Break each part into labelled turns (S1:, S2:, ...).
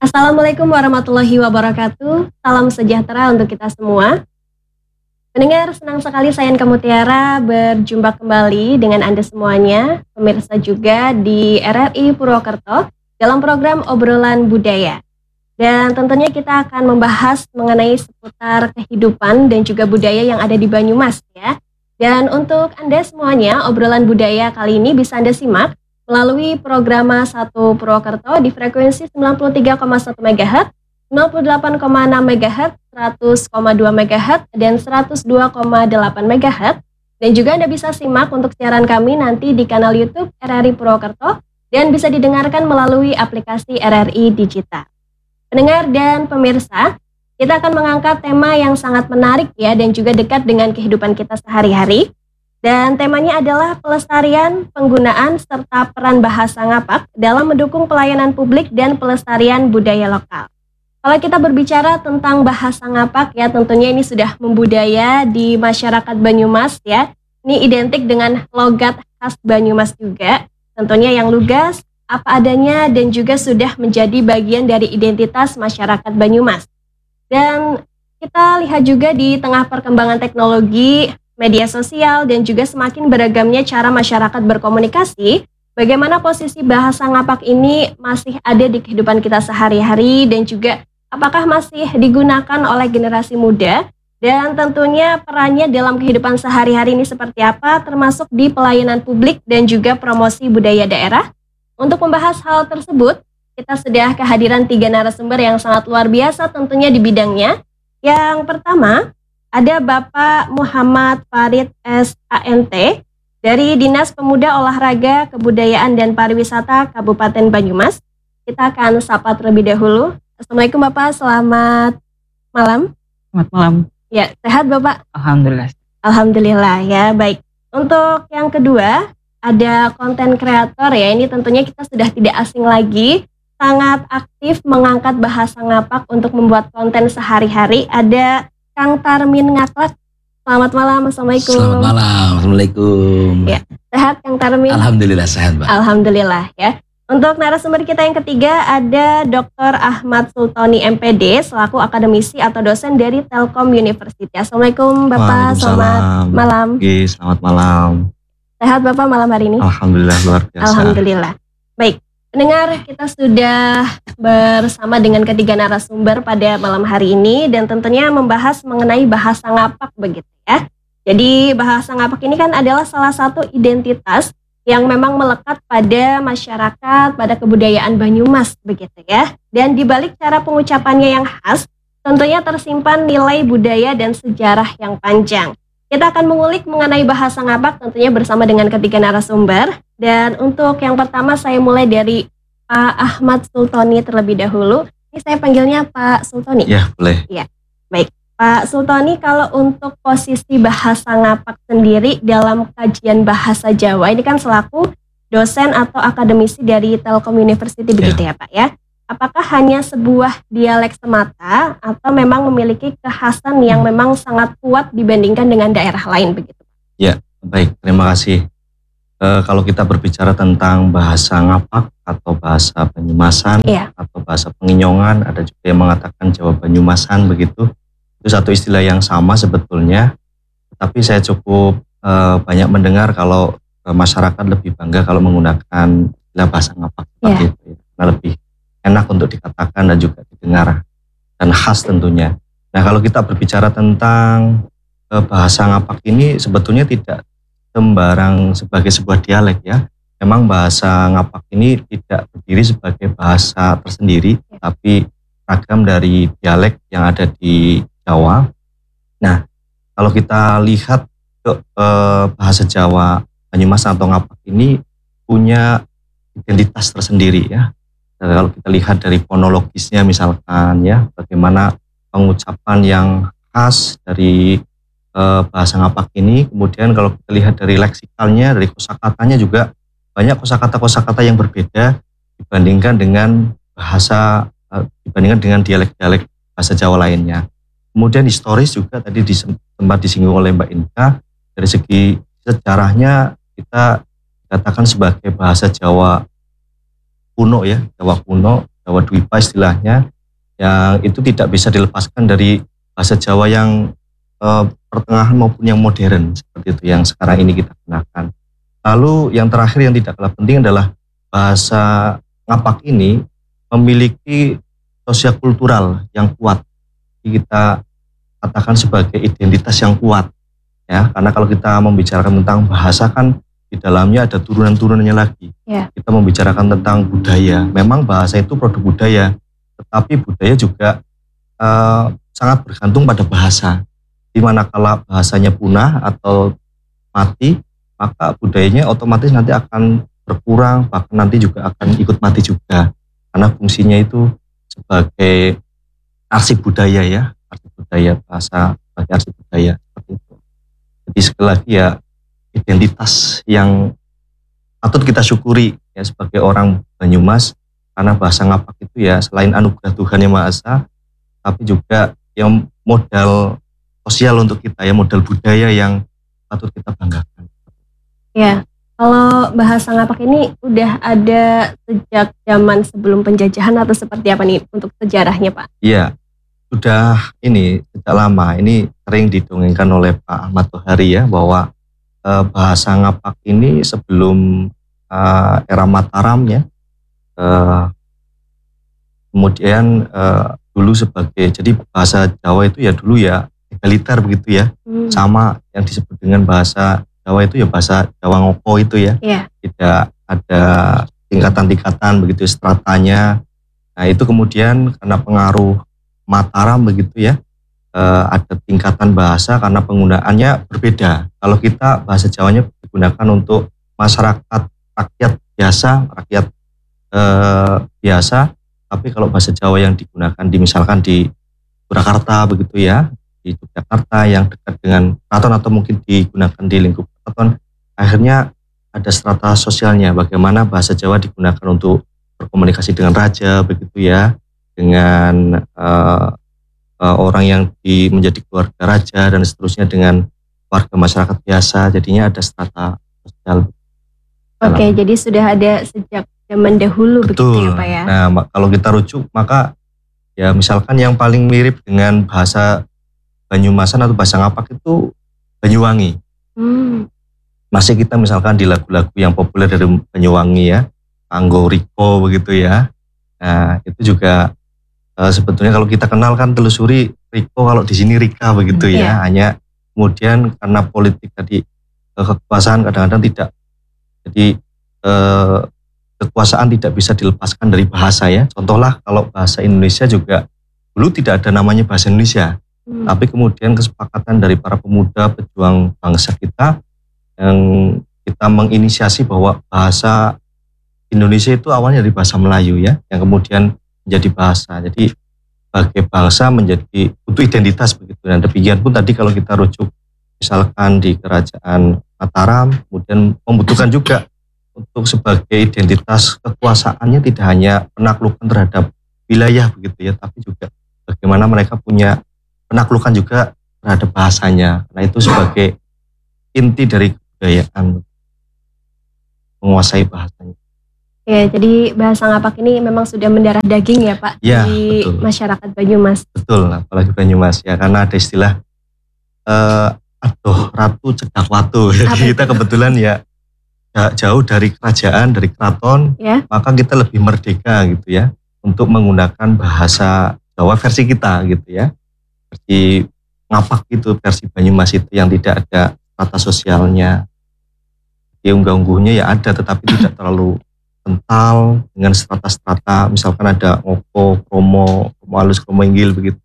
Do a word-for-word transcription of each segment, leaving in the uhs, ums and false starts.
S1: Assalamualaikum warahmatullahi wabarakatuh. Salam sejahtera untuk kita semua. Pendengar, senang sekali saya Anka Mutiara berjumpa kembali dengan Anda semuanya, pemirsa juga di R R I Purwokerto dalam program Obrolan Budaya. Dan tentunya kita akan membahas mengenai seputar kehidupan dan juga budaya yang ada di Banyumas ya. Dan untuk Anda semuanya, Obrolan Budaya kali ini bisa Anda simak melalui Programa satu Purwokerto di frekuensi sembilan puluh tiga koma satu megahertz, sembilan puluh delapan koma enam megahertz, seratus koma dua megahertz, dan seratus dua koma delapan megahertz. Dan juga Anda bisa simak untuk siaran kami nanti di kanal YouTube R R I Purwokerto dan bisa didengarkan melalui aplikasi R R I Digital. Pendengar dan pemirsa, kita akan mengangkat tema yang sangat menarik ya dan juga dekat dengan kehidupan kita sehari-hari. Dan temanya adalah pelestarian, penggunaan, serta peran bahasa ngapak dalam mendukung pelayanan publik dan pelestarian budaya lokal. Kalau kita berbicara tentang bahasa ngapak ya tentunya ini sudah membudaya di masyarakat Banyumas ya. Ini identik dengan logat khas Banyumas juga. Tentunya yang lugas, apa adanya dan juga sudah menjadi bagian dari identitas masyarakat Banyumas. Dan kita lihat juga di tengah perkembangan teknologi, media sosial, dan juga semakin beragamnya cara masyarakat berkomunikasi, bagaimana posisi bahasa ngapak ini masih ada di kehidupan kita sehari-hari dan juga apakah masih digunakan oleh generasi muda dan tentunya perannya dalam kehidupan sehari-hari ini seperti apa termasuk di pelayanan publik dan juga promosi budaya daerah. Untuk membahas hal tersebut, kita sudah kehadiran tiga narasumber yang sangat luar biasa tentunya di bidangnya. Yang pertama, ada Bapak Muhammad Farid S A N T dari Dinas Pemuda Olahraga Kebudayaan dan Pariwisata Kabupaten Banyumas. Kita akan sapa terlebih dahulu. Assalamualaikum Bapak, selamat malam.
S2: Selamat malam.
S1: Ya, sehat Bapak?
S2: Alhamdulillah.
S1: Alhamdulillah ya, baik. Untuk yang kedua, ada konten kreator ya, ini tentunya kita sudah tidak asing lagi, sangat aktif mengangkat bahasa ngapak untuk membuat konten sehari-hari. Ada Kang Tarmin Ngaklak. Selamat malam, Assalamualaikum.
S3: Selamat malam, Assalamualaikum.
S1: Ya, sehat Kang Tarmin?
S3: Alhamdulillah sehat, Mbak.
S1: Alhamdulillah ya. Untuk narasumber kita yang ketiga ada Doktor Ahmad Sultoni M P D selaku akademisi atau dosen dari Telkom University. Assalamualaikum Bapak, selamat malam.
S4: Oke, selamat malam.
S1: Sehat Bapak malam hari ini?
S4: Alhamdulillah luar biasa.
S1: Alhamdulillah. Baik, pendengar, kita sudah bersama dengan ketiga narasumber pada malam hari ini dan tentunya membahas mengenai bahasa ngapak begitu ya. Jadi bahasa ngapak ini kan adalah salah satu identitas yang memang melekat pada masyarakat, pada kebudayaan Banyumas begitu ya. Dan di balik cara pengucapannya yang khas, tentunya tersimpan nilai budaya dan sejarah yang panjang. Kita akan mengulik mengenai bahasa ngapak tentunya bersama dengan ketiga narasumber. Dan untuk yang pertama saya mulai dari Pak Ahmad Sultoni terlebih dahulu. Ini saya panggilnya Pak Sultoni.
S4: Ya, boleh.
S1: Iya, baik. Pak Sultoni, kalau untuk posisi bahasa ngapak sendiri dalam kajian bahasa Jawa, ini kan selaku dosen atau akademisi dari Telkom University begitu ya, ya Pak ya. Apakah hanya sebuah dialek semata atau memang memiliki kekhasan yang memang sangat kuat dibandingkan dengan daerah lain begitu?
S4: Ya, baik. Terima kasih. E, kalau kita berbicara tentang bahasa ngapak atau bahasa Banyumasan
S1: ya,
S4: atau bahasa Penginyongan, ada juga yang mengatakan Jawa Banyumasan begitu. Itu satu istilah yang sama sebetulnya. Tapi saya cukup e, banyak mendengar kalau e, masyarakat lebih bangga kalau menggunakan istilah bahasa ngapak seperti
S1: ya.
S4: itu. Ya. Nah, lebih enak untuk dikatakan dan juga didengar dan khas tentunya. Nah, kalau kita berbicara tentang e, bahasa ngapak ini sebetulnya tidak sembarang sebagai sebuah dialek ya. Memang bahasa ngapak ini tidak berdiri sebagai bahasa tersendiri, tapi ragam dari dialek yang ada di Jawa. Nah, kalau kita lihat ke, e, bahasa Jawa Banyumas atau ngapak ini punya identitas tersendiri ya. Dan kalau kita lihat dari fonologisnya misalkan ya, bagaimana pengucapan yang khas dari e, bahasa ngapak ini. Kemudian kalau kita lihat dari leksikalnya, dari kosakatanya juga banyak kosakata-kosakata yang berbeda dibandingkan dengan bahasa e, dibandingkan dengan dialek-dialek bahasa Jawa lainnya. Kemudian historis juga tadi sempat disinggung oleh Mbak Inka, dari segi sejarahnya kita katakan sebagai bahasa Jawa kuno ya, Jawa kuno Jawa Dwipa istilahnya, yang itu tidak bisa dilepaskan dari bahasa Jawa yang eh, pertengahan maupun yang modern seperti itu yang sekarang ini kita gunakan. Lalu yang terakhir yang tidak kalah penting adalah bahasa Ngapak ini memiliki sosial kultural yang kuat. Jadi kita katakan sebagai identitas yang kuat, ya, karena kalau kita membicarakan tentang bahasa kan di dalamnya ada turunan-turunannya lagi.
S1: Ya.
S4: Kita membicarakan tentang budaya. Memang bahasa itu produk budaya, tetapi budaya juga uh, sangat bergantung pada bahasa. Di mana kalau bahasanya punah atau mati, maka budayanya otomatis nanti akan berkurang, bahkan nanti juga akan ikut mati juga. Karena fungsinya itu sebagai arsip budaya, ya, arsip budaya, bahasa sebagai arsip budaya seperti itu. Jadi sekali lagi ya, identitas yang patut kita syukuri ya sebagai orang Banyumas, karena bahasa Ngapak itu ya selain anugerah Tuhan Yang Maha Esa, tapi juga yang modal sosial untuk kita, ya, modal budaya yang patut kita banggakan.
S1: Ya, kalau bahasa Ngapak ini udah ada sejak zaman sebelum penjajahan atau seperti apa nih untuk sejarahnya, Pak?
S4: Iya, sudah ini sejak lama. Ini sering didongengkan oleh Pak Ahmad Tohari, ya, bahwa eh, bahasa Ngapak ini sebelum eh, era Mataram, ya, eh, kemudian eh, dulu sebagai, jadi bahasa Jawa itu ya dulu ya egaliter begitu, ya,
S1: Hmm.
S4: sama yang disebut dengan bahasa Jawa itu ya bahasa Jawa Ngoko itu, ya.
S1: Iya.
S4: Tidak ada tingkatan-tingkatan begitu stratanya. Nah itu kemudian karena pengaruh Mataram begitu, ya, eh, ada tingkatan bahasa karena penggunaannya berbeda. Kalau kita bahasa Jawanya digunakan untuk masyarakat rakyat biasa, rakyat eh, biasa, tapi kalau bahasa Jawa yang digunakan di misalkan di Surakarta begitu, ya, di Yogyakarta yang dekat dengan keraton atau mungkin digunakan di lingkup keraton, akhirnya ada strata sosialnya, bagaimana bahasa Jawa digunakan untuk berkomunikasi dengan raja begitu, ya, dengan uh, uh, orang yang di, menjadi keluarga raja dan seterusnya dengan warga masyarakat biasa, jadinya ada strata sosial.
S1: Oke, jadi sudah ada sejak zaman dahulu.
S4: Betul.
S1: Begitu ya, Pak, ya?
S4: Nah, kalau kita rujuk maka ya misalkan yang paling mirip dengan bahasa Banyumasan atau bahasa Ngapak itu Banyuwangi.
S1: Hmm.
S4: Masih kita misalkan di lagu-lagu yang populer dari Banyuwangi, ya, Anggo Riko begitu, ya. Nah itu juga e, sebetulnya kalau kita kenal kan telusuri Riko, kalau di sini Rika begitu,
S1: Hmm,
S4: ya.
S1: iya.
S4: Hanya kemudian karena politik tadi e, kekuasaan kadang-kadang tidak, jadi e, kekuasaan tidak bisa dilepaskan dari bahasa, ya. Contohlah kalau bahasa Indonesia juga dulu tidak ada namanya bahasa Indonesia.
S1: Hmm.
S4: Tapi kemudian kesepakatan dari para pemuda pejuang bangsa kita yang kita menginisiasi bahwa bahasa Indonesia itu awalnya dari bahasa Melayu, ya, yang kemudian menjadi bahasa. Jadi sebagai bangsa menjadi butuh identitas begitu. Dan demikian pun tadi kalau kita rujuk misalkan di Kerajaan Mataram, kemudian membutuhkan juga untuk sebagai identitas kekuasaannya tidak hanya penaklukan terhadap wilayah begitu, ya, tapi juga bagaimana mereka punya penaklukan juga terhadap bahasanya. Nah itu sebagai inti dari kebudayaan, menguasai bahasanya.
S1: Ya, jadi bahasa Ngapak ini memang sudah mendarah daging, ya, Pak,
S4: Ya,
S1: di
S4: betul.
S1: masyarakat Banyumas.
S4: Betul, apalagi Banyumas, ya, karena ada istilah eh, aduh ratu cedak watu. Jadi
S1: Apa
S4: kita
S1: itu?
S4: kebetulan ya ja- jauh dari kerajaan, dari keraton,
S1: Ya.
S4: maka kita lebih merdeka gitu, ya, untuk menggunakan bahasa Jawa versi kita gitu, ya. Versi Ngapak itu, versi Banyumas itu yang tidak ada strata sosialnya. Ya unggah-ungguhnya ya ada, tetapi tidak terlalu kental dengan strata-strata. Misalkan ada Ngoko, Kromo, Kromo Halus, Kromo Inggil begitu.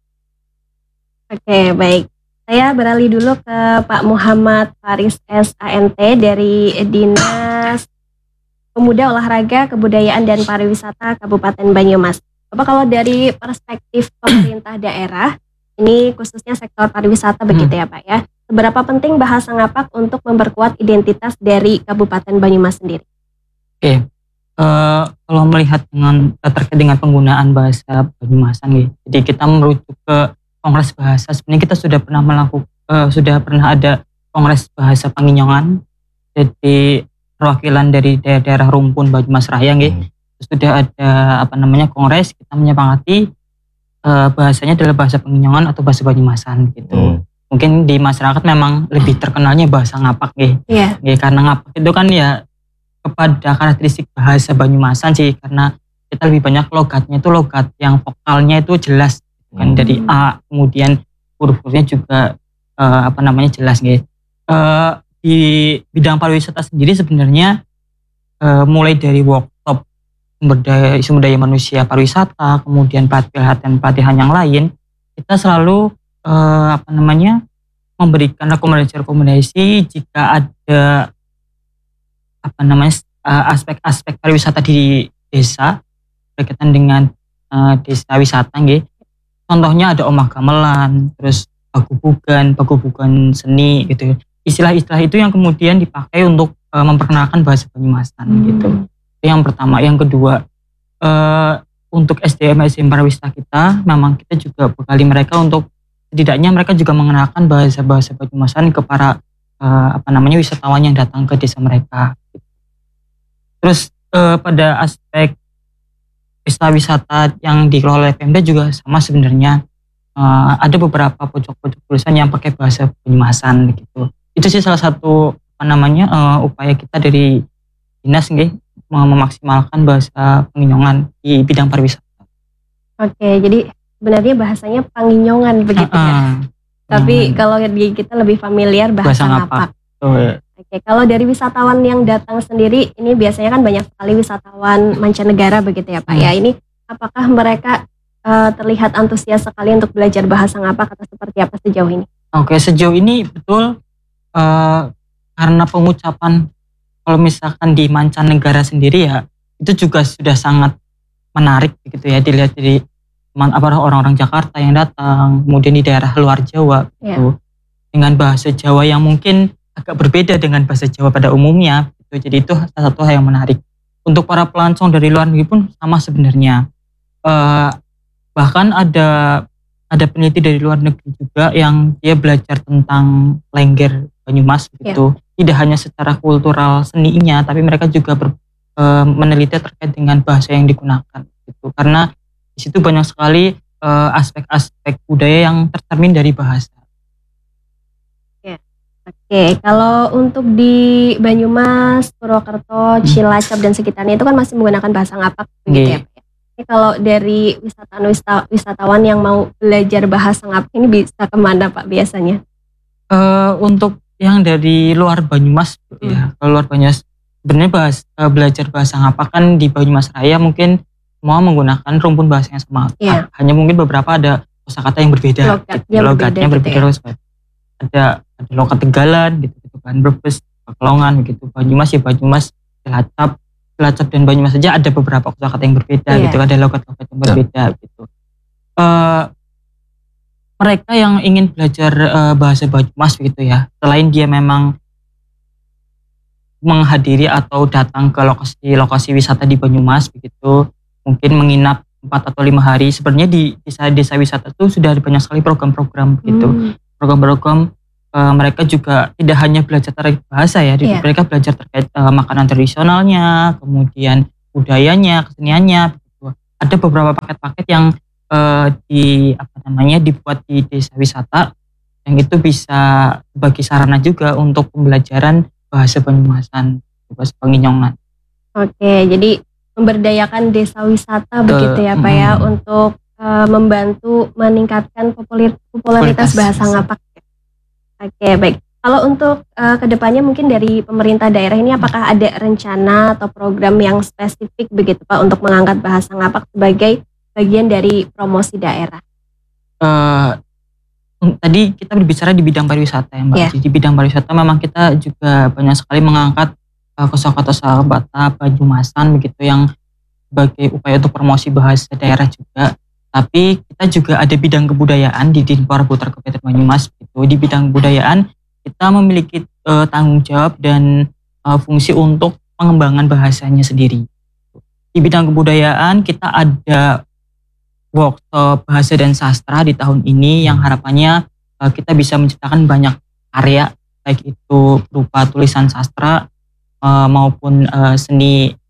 S1: Oke, baik. Saya beralih dulu ke Pak Muhammad Faris S A N T dari Dinas Pemuda, Olahraga, Kebudayaan dan Pariwisata Kabupaten Banyumas. Bapak, kalau dari perspektif pemerintah daerah, ini khususnya sektor pariwisata begitu, ya, Pak, ya, seberapa penting bahasa Ngapak untuk memperkuat identitas dari Kabupaten Banyumas sendiri?
S2: Oke, eh, kalau melihat dengan terkait dengan penggunaan bahasa Banyumasan, gitu. Jadi kita merujuk ke Kongres Bahasa. Sebenarnya kita sudah pernah melakukan, eh, sudah pernah ada Kongres Bahasa Panginyongan. Jadi perwakilan dari daerah-daerah rumpun Banyumas Raya, gitu.
S4: Hmm.
S2: sudah ada apa namanya kongres, kita menyepakati uh, bahasanya adalah bahasa Penginyongan atau bahasa Banyumasan gitu. Hmm. Mungkin di masyarakat memang lebih terkenalnya bahasa Ngapak gitu.
S1: Iya.
S2: Yeah. Karena Ngapak itu kan ya kepada karakteristik bahasa Banyumasan sih, karena kita lebih banyak logatnya itu logat yang vokalnya itu jelas kan, hmm. dari A, kemudian huruf-hurufnya juga uh, apa namanya jelas gitu. Uh, di bidang pariwisata sendiri sebenarnya uh, mulai dari workshop sumber daya, sumber daya manusia pariwisata, kemudian pelatihan-pelatihan yang lain, kita selalu uh, apa namanya memberikan rekomendasi-rekomendasi jika ada apa namanya uh, aspek-aspek pariwisata di desa berkaitan dengan uh, desa wisata gitu. Contohnya ada omah gamelan, terus pagubugan, pagubugan seni gitu. Istilah-istilah itu yang kemudian dipakai untuk uh, memperkenalkan bahasa Banyumasan hmm. gitu. Itu yang pertama. Yang kedua, uh, untuk S D M S D M pariwisata kita, memang kita juga bekali mereka untuk setidaknya mereka juga mengenalkan bahasa-bahasa Banyumasan ke para uh, apa namanya wisatawan yang datang ke desa mereka. Terus uh, pada aspek pesta wisata yang dikelola oleh Pemda juga sama sebenarnya. Uh, ada beberapa pojok-pojok tulisan yang pakai bahasa Banyumasan gitu. Itu sih salah satu apa namanya uh, upaya kita dari dinas nggih memaksimalkan bahasa Penginyongan di bidang pariwisata.
S1: Oke, jadi sebenarnya bahasanya Penginyongan begitu uh, uh, ya. Tapi hmm. kalau di kita lebih familiar bahasa, bahasa Ngapak.
S2: Oh, ya.
S1: Oke, kalau dari wisatawan yang datang sendiri, ini biasanya kan banyak sekali wisatawan mancanegara begitu ya Pak. Hmm. Ya, ini apakah mereka uh, terlihat antusias sekali untuk belajar bahasa Ngapak atau seperti apa sejauh ini?
S2: Oke, sejauh ini betul uh, karena pengucapan kalau misalkan di mancanegara sendiri ya itu juga sudah sangat menarik gitu ya, dilihat dari apa orang-orang Jakarta yang datang, kemudian di daerah luar Jawa gitu, yeah. dengan bahasa Jawa yang mungkin agak berbeda dengan bahasa Jawa pada umumnya gitu. Jadi itu salah satu hal yang menarik. Untuk para pelancong dari luar negeri pun sama sebenarnya. Uh, bahkan ada ada peneliti dari luar negeri juga yang dia belajar tentang Lengger Banyumas gitu. Yeah. Tidak hanya secara kultural seninya, tapi mereka juga ber, uh, meneliti terkait dengan bahasa yang digunakan gitu. Karena di situ banyak sekali uh, aspek-aspek budaya yang tercermin dari bahasa.
S1: Oke, kalau untuk di Banyumas, Purwokerto, Cilacap dan sekitarnya itu kan masih menggunakan bahasa Ngapak begitu ya Pak. Ini kalau dari wisatawan wisatawan yang mau belajar bahasa Ngapak ini bisa kemana Pak biasanya?
S2: Uh, untuk yang dari luar Banyumas hmm. ya, kalau luar Banyumas sebenarnya bahas, uh, belajar bahasa Ngapak kan di Banyumas Raya mungkin semua menggunakan rumpun bahasa yang sama. Yeah. Hanya mungkin beberapa ada kosakata yang berbeda,
S1: logatnya
S2: logatnya berbeda,
S1: berbeda
S2: gitu ya. Ada ada logat Tegalan gitu, gitu kan, Brebes, Pekalongan begitu. Banyumas ya Banyumas, Cilacap, Cilacap dan Banyumas saja ada beberapa kosakata yang berbeda yeah. gitu, ada logat-logat yang berbeda yeah. gitu. Uh, mereka yang ingin belajar uh, bahasa Banyumas begitu ya, selain dia memang menghadiri atau datang ke lokasi-lokasi wisata di Banyumas begitu, mungkin menginap empat atau lima hari, sebenarnya di desa-desa wisata itu sudah ada banyak sekali program-program gitu. Hmm. Program-program uh, mereka juga tidak hanya belajar terkait bahasa ya, yeah. mereka belajar terkait uh, makanan tradisionalnya, kemudian budayanya, keseniannya gitu. Ada beberapa paket-paket yang uh, di apa namanya dibuat di desa wisata yang itu bisa bagi sarana juga untuk pembelajaran bahasa Banyumasan, bahasa Penginyongan.
S1: Oke, jadi memberdayakan desa wisata begitu ya Pak ya, untuk uh, membantu meningkatkan populer, popularitas bahasa Ngapak. Oke, baik. Kalau untuk uh, kedepannya mungkin dari pemerintah daerah ini apakah ada rencana atau program yang spesifik begitu Pak untuk mengangkat bahasa Ngapak sebagai bagian dari promosi daerah?
S2: Uh, tadi kita berbicara di bidang pariwisata ya Mbak. Yeah. Di bidang pariwisata memang kita juga banyak sekali mengangkat kosakata-kosakata Banyumasan begitu yang sebagai upaya untuk promosi bahasa daerah juga. Tapi kita juga ada bidang kebudayaan di Dinpor Putra Kabupaten Banyumas gitu. Di bidang kebudayaan kita memiliki uh, tanggung jawab dan uh, fungsi untuk pengembangan bahasanya sendiri. Di bidang kebudayaan kita ada workshop bahasa dan sastra di tahun ini yang harapannya uh, kita bisa menciptakan banyak karya, baik itu berupa tulisan sastra Uh, maupun uh, seni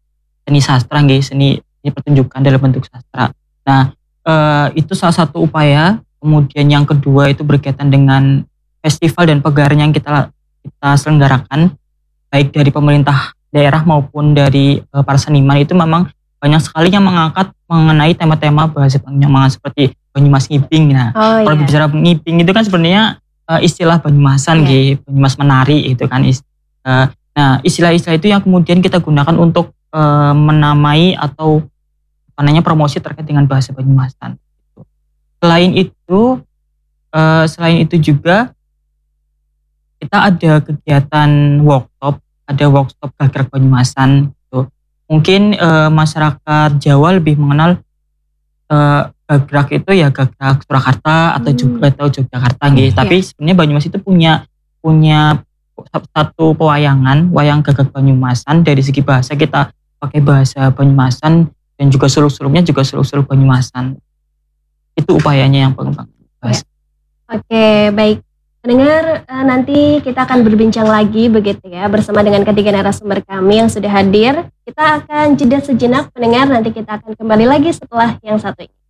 S2: seni sastra nggih, seni, seni pertunjukan dalam bentuk sastra. Nah, eh, itu salah satu upaya. Kemudian yang kedua itu berkaitan dengan festival dan pagelaran yang kita kita selenggarakan, baik dari pemerintah daerah maupun dari eh, para seniman, itu memang banyak sekali yang mengangkat mengenai tema-tema bahasa Banyumas seperti Banyumas Ngiping. Nah,
S1: Oh
S2: kalau
S1: iya.
S2: bicara ngiping itu kan sebenarnya eh, istilah Banyumasan,
S1: Iya.
S2: nggih, Banyumas menari itu kan. is- eh, nah, istilah-istilah itu yang kemudian kita gunakan untuk eh, menamai atau apa namanya promosi terkait dengan bahasa Banyumasan. Selain itu, eh, selain itu juga kita ada kegiatan workshop, ada workshop Gagrak Banyumasan. Gitu. Mungkin eh, masyarakat Jawa lebih mengenal eh, Gagrak itu ya Gagrak Surakarta atau
S1: Hmm.
S2: juga atau Yogyakarta, nggih.
S1: Iya.
S2: Tapi sebenarnya Banyumas itu punya punya satu pewayangan, wayang Gagrak Banyumasan. Dari segi bahasa kita pakai bahasa Banyumasan dan juga suluk-suluknya juga suluk-suluk Banyumasan. Itu upayanya yang pengembangan bahasa.
S1: Oke, baik. Pendengar, eh, nanti kita akan berbincang lagi begitu ya bersama dengan ketiga narasumber kami yang sudah hadir. Kita akan jeda sejenak pendengar, nanti kita akan kembali lagi setelah yang satu ini.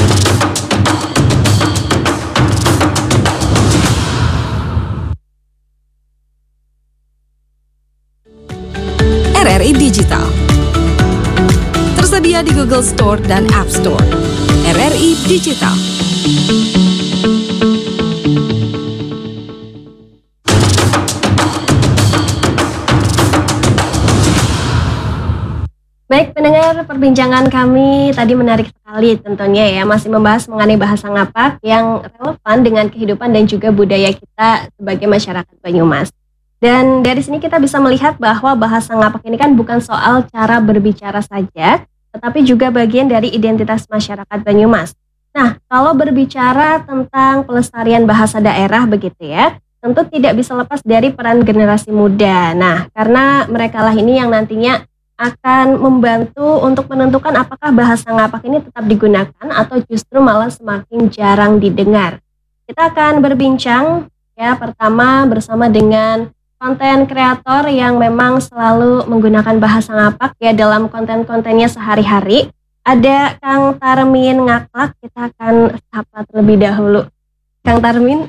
S5: R R I Digital tersedia di Google Store dan App Store. R R I Digital.
S1: Baik pendengar, perbincangan kami tadi menarik sekali tentunya ya, masih membahas mengenai bahasa ngapak yang relevan dengan kehidupan dan juga budaya kita sebagai masyarakat Banyumas. Dan dari sini kita bisa melihat bahwa bahasa ngapak ini kan bukan soal cara berbicara saja, tetapi juga bagian dari identitas masyarakat Banyumas. Nah, kalau berbicara tentang pelestarian bahasa daerah begitu ya, tentu tidak bisa lepas dari peran generasi muda. Nah, karena mereka lah ini yang nantinya akan membantu untuk menentukan apakah bahasa ngapak ini tetap digunakan atau justru malah semakin jarang didengar. Kita akan berbincang ya pertama bersama dengan konten kreator yang memang selalu menggunakan bahasa ngapak ya dalam konten-kontennya sehari-hari. Ada Kang Tarmin Ngaklak, kita akan sapa terlebih dahulu. Kang Tarmin.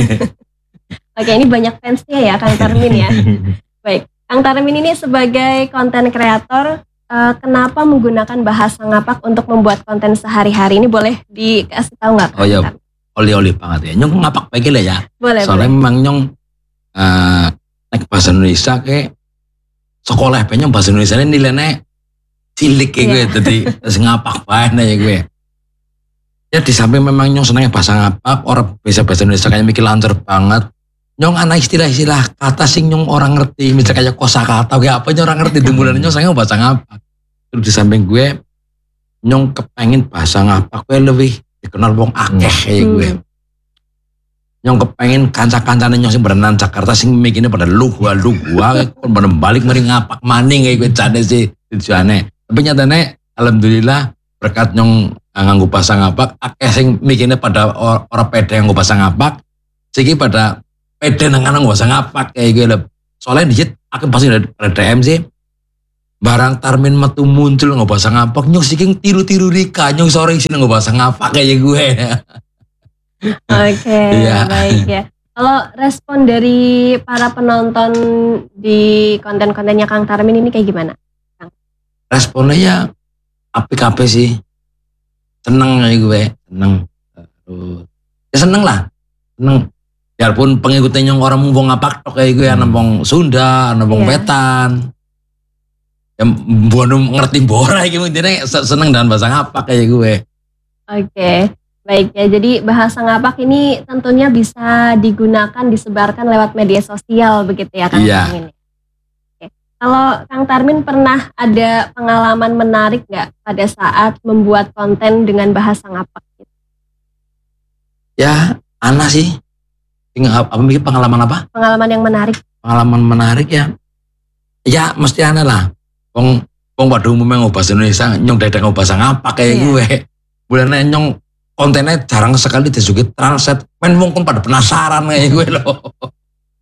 S1: Oke, ini banyak fansnya ya Kang Tarmin ya. Baik. Kang Tarmin ini sebagai konten kreator, uh, kenapa menggunakan bahasa ngapak untuk membuat konten sehari-hari ini, boleh dikasih tahu nggak?
S3: Oh ya, oli-oli banget ya. Nyong ngapak baik lah ya.
S1: Boleh,
S3: Soalnya
S1: boleh.
S3: memang nyong uh, naik bahasa Indonesia ke sekolah penyong bahasa Indonesia ini nilainya cilik kayak gue,
S1: Iya.
S3: jadi ngapak banget ya gue. Ya di samping memang nyong senangnya bahasa ngapak, orang bisa bahasa Indonesia kayak mikir lancar banget. Nyong anak istilah-istilah kata sing nyong orang ngerti, misalnya kayak kosakata kayak apa nyong orang ngerti dimulai nyong sayang bahasa ngapak. Terus di samping gue nyong kepengen bahasa ngapak gue lebih dikenal wong akeh kayak gue.
S1: Hmm.
S3: Nyong kepengen kanca-kancane nyong sing berenang Jakarta sing mikirnya pada lu gua lu gua kon pada balik mari ngapak maning kayak gue jane sih tujuane. Tapi nyatane alhamdulillah berkat nyong nganggo bahasa ngapak akeh sing mikirnya pada or- orang pede nganggo bahasa ngapak. Siki pada pede nang nang bahasa ngapak kayak gue lho. Soalnya dikit aku pasti dari D M sih. Barang Tarmin metu muncul nggak bahasa ngapak nyong siking tiru-tiru Rika nyong sore sini nggak bahasa ngapak kayak gue.
S1: Oke,
S3: Iya.
S1: baik ya. Kalau respon dari para penonton di konten-kontennya Kang Tarmin ini kayak gimana?
S3: Responnya ya apik-apik sih, seneng kayak gue, seneng. Terus ya seneng lah, seneng. Biarpun pengikutnya yang orang mau ngapak tok kayak gue,
S2: Hmm.
S3: anak wong Sunda, anak wong
S1: Iya.
S3: Wetan. Yang bukan ngerti bora gitu, intinya seneng dengan bahasa ngapak kayak gue.
S1: Oke, baik ya. Jadi bahasa ngapak ini tentunya bisa digunakan, disebarkan lewat media sosial begitu ya Kang
S3: Iya.
S1: Tarmin. Oke. Kalau Kang Tarmin pernah ada pengalaman menarik nggak pada saat membuat konten dengan bahasa ngapak?
S3: Ya, Ana sih. Tinggal apa mikir pengalaman apa?
S1: Pengalaman yang menarik.
S3: Pengalaman menarik ya. Ya mesti aneh lah. Wong wong pada umumnya ngomong bahasa Indonesia, nyong dadang ngomong bahasa ngapak kayak
S1: Iya.
S3: gue. Bulannya nyong kontennya jarang sekali disuguhi translate. Men wong kan pada penasaran kayak gue loh.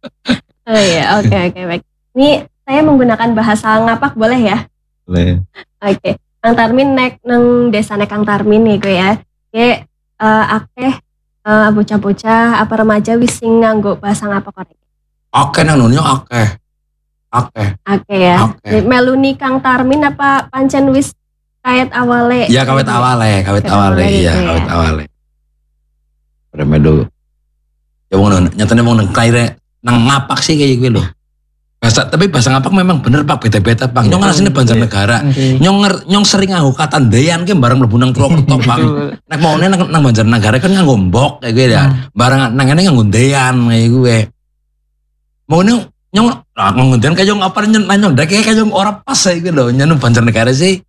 S1: Oh iya, oke oke baik. Ini saya menggunakan bahasa ngapak boleh ya?
S4: Boleh.
S1: Oke, Kang Tarmin nek nang desane Kang Tarmin nih gue ya. Kayak eh, akeh eh, bocah-bocah apa remaja wis sing nganggo bahasa ngapa korek.
S3: Oke nang nunyo oke. Oke.
S1: Oke ya.
S3: Oke.
S1: Jadi meluni Kang Tarmin apa pancen wis kait awale?
S3: Ya kawet awale, kawet
S1: Kawet
S3: awale,
S1: awale
S3: iya
S1: gitu ya.
S3: kawet awale. Pada melu. Ya wong nang- nyatane wong nang kaire nang ngapak sih kayak gue loh. Bahasa tapi bahasa ngapak memang bener Pak beda-beda Pak. Nyong asline Banjarnegara.
S2: Oke.
S3: Nyong nger- nyong sering nganggo kata ndeyan ki bareng mlebu nang Purwokerto Pak.
S2: Betul.
S3: Nek maune nang, nang Banjarnegara kan nganggo mbok kayak gue ya.
S2: Hmm.
S3: Bareng nang ngene nganggo ndeyan kayak gue. Maune nyong ah, nganggo ndeyan kayak nyong apa nyong nyong ndek kayak nyong ora pas kayak gue lho. Nyong Banjarnegara sih.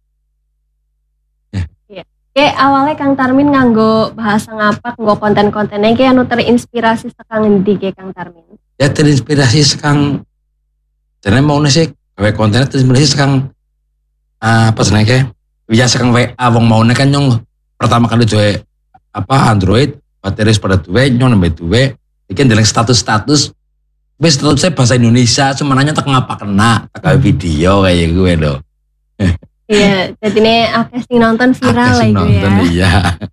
S1: Kayak awalnya Kang Tarmin nganggo bahasa ngapak, nggo konten-kontennya kayak anu terinspirasi sekang endi kayak Kang Tarmin.
S3: Ya terinspirasi sekang jadi mau sih gawe konten terinspirasi sekang ah, apa senengke ya sekang W A wong mau kan nyong pertama kali duwe apa Android baterai pada duwe nyong nembe duwe iki ndeleng status-status wis statusnya bahasa Indonesia cuma nanya tak ngapa kena tak gawe video kayak gue lho.
S1: Iya, jadi ini akeh sing nonton viral
S3: Akeh sing
S1: lah
S3: nonton,
S1: ya.
S3: iya.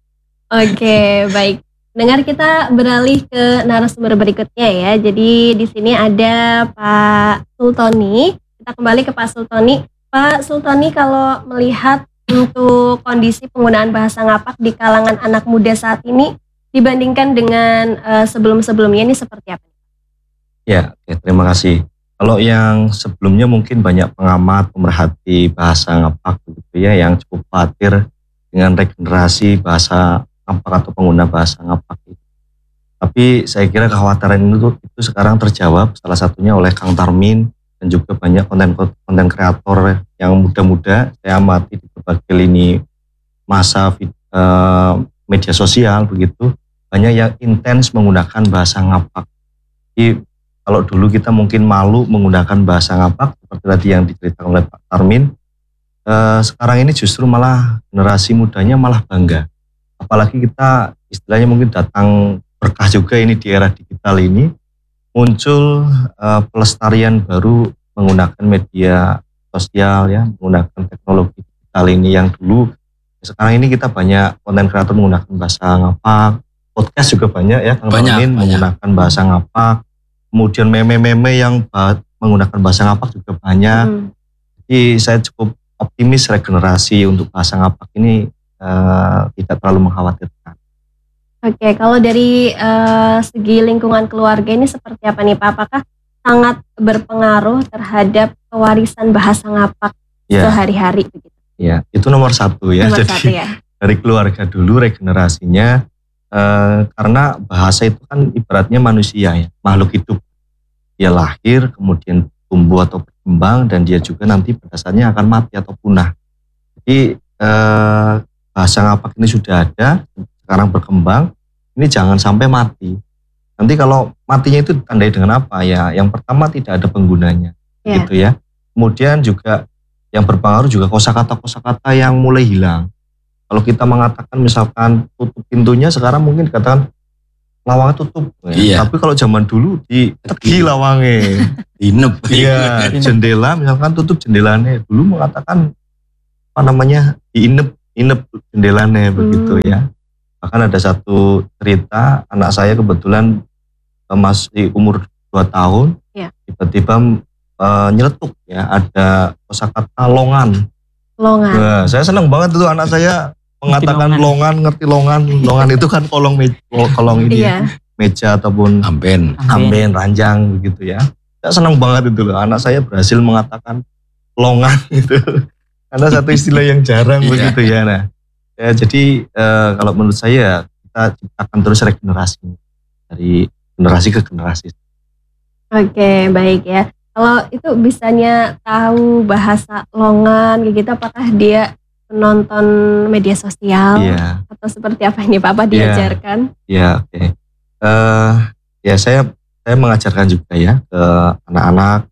S1: Oke, baik. Dengar kita beralih ke narasumber berikutnya ya. Jadi di sini ada Pak Sultoni. Kita kembali ke Pak Sultoni. Pak Sultoni, kalau melihat untuk kondisi penggunaan bahasa ngapak di kalangan anak muda saat ini dibandingkan dengan eh, sebelum-sebelumnya ini seperti apa?
S4: Ya, oke, terima kasih. Kalau yang sebelumnya mungkin banyak pengamat pemerhati bahasa ngapak begitu ya yang cukup khawatir dengan regenerasi bahasa ngapak atau pengguna bahasa ngapak itu. Tapi saya kira kekhawatiran itu, itu sekarang terjawab salah satunya oleh Kang Tarmin dan juga banyak konten-konten kreator yang muda-muda saya amati di berbagai lini masa vid- eh, media sosial begitu, banyak yang intens menggunakan bahasa ngapak. Jadi kalau dulu kita mungkin malu menggunakan bahasa ngapak seperti tadi yang diceritakan oleh Pak Tarmin, eh, sekarang ini justru malah generasi mudanya malah bangga. Apalagi kita istilahnya mungkin datang berkah juga ini di era digital ini, muncul eh, pelestarian baru menggunakan media sosial ya, menggunakan teknologi digital ini yang dulu. Sekarang ini kita banyak konten kreator menggunakan bahasa ngapak, podcast juga banyak ya, Kang
S3: Banyak,
S4: Tarmin
S3: banyak.
S4: menggunakan bahasa ngapak. Kemudian meme-meme yang bah- menggunakan bahasa ngapak juga banyak.
S1: Hmm.
S4: Jadi saya cukup optimis regenerasi untuk bahasa ngapak ini eh, tidak terlalu mengkhawatirkan.
S1: Oke, kalau dari eh, segi lingkungan keluarga ini seperti apa nih Pak? Apakah sangat berpengaruh terhadap pewarisan bahasa ngapak
S4: Ya,
S1: sehari-hari begitu?
S4: ya itu nomor satu ya.
S1: Nomor
S4: Jadi
S1: satu ya.
S4: dari keluarga dulu regenerasinya eh, karena bahasa itu kan ibaratnya manusia ya, makhluk hidup. Dia lahir, kemudian tumbuh atau berkembang, dan dia juga nanti pada saatnya akan mati atau punah. Jadi eh, bahasa ngapak ini sudah ada, sekarang berkembang, ini jangan sampai mati. Nanti kalau matinya itu ditandai dengan apa ya? Yang pertama tidak ada penggunanya,
S1: Ya.
S4: gitu ya. Kemudian juga yang berpengaruh juga kosakata-kosakata yang mulai hilang. Kalau kita mengatakan misalkan tutup pintunya, sekarang mungkin dikatakan lawangnya tutup.
S3: Iya.
S4: Tapi kalau zaman dulu di tegi lawangnya.
S3: Dinep.
S4: Iya, jendela misalkan tutup jendelanya. Dulu mengatakan apa namanya? diinep, inep jendelanya begitu ya. Bahkan ada satu cerita anak saya kebetulan eh, masih umur dua tahun.
S1: Iya.
S4: Tiba-tiba eh, nyeletuk ya, ada kosakata longan.
S1: Longan.
S4: Nah, saya senang banget itu anak saya mengatakan
S2: Ngerti
S4: longan, ngerti longan. Longan itu kan kolong me- kolong ini ya,
S1: Iya.
S4: meja ataupun
S3: Amben.
S4: amben, ranjang begitu ya. Saya senang banget itu loh, anak saya berhasil mengatakan longan itu. Karena satu istilah yang jarang
S3: Iya.
S4: begitu ya. Nah, ya, jadi eh, kalau menurut saya kita ciptakan terus regenerasi dari generasi ke generasi.
S1: Oke, baik ya. Kalau itu bisanya tahu bahasa longan kayak gitu, apakah dia menonton media sosial
S4: Iya.
S1: atau seperti apa ini Pak? Apa
S4: Iya.
S1: diajarkan?
S4: Ya, oke. Eh, ya saya saya mengajarkan juga ya ke anak-anak,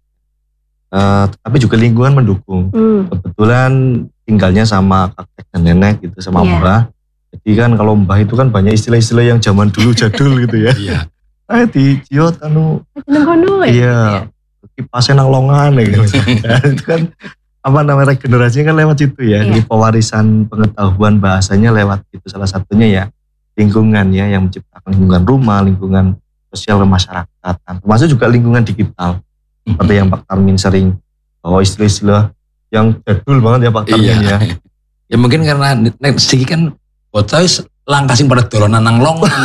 S4: eh, tapi juga lingkungan mendukung.
S1: Hmm.
S4: Kebetulan tinggalnya sama kakek dan nenek gitu, sama
S1: Iya.
S4: mbah. Jadi kan kalau mbah itu kan banyak istilah-istilah yang zaman dulu jadul gitu ya.
S3: Iya.
S4: Ah di ciot anu,
S1: Jeneng kono ya?
S4: iya, kipasnya nang longan ya gitu. Nah, itu kan apa namanya regenerasi kan lewat situ ya.
S1: Iya.
S4: Jadi pewarisan pengetahuan bahasanya lewat itu, salah satunya ya lingkungan ya, yang menciptakan lingkungan rumah, lingkungan sosial masyarakat, termasuk juga lingkungan digital. Seperti yang Pak Tarmin sering bawa istilah-istilah yang jadul banget ya Pak Tarmin
S3: Iya.
S4: ya.
S3: Ya mungkin karena nek sedikit kan bocah wis langkah sing pada dolanan nang longan.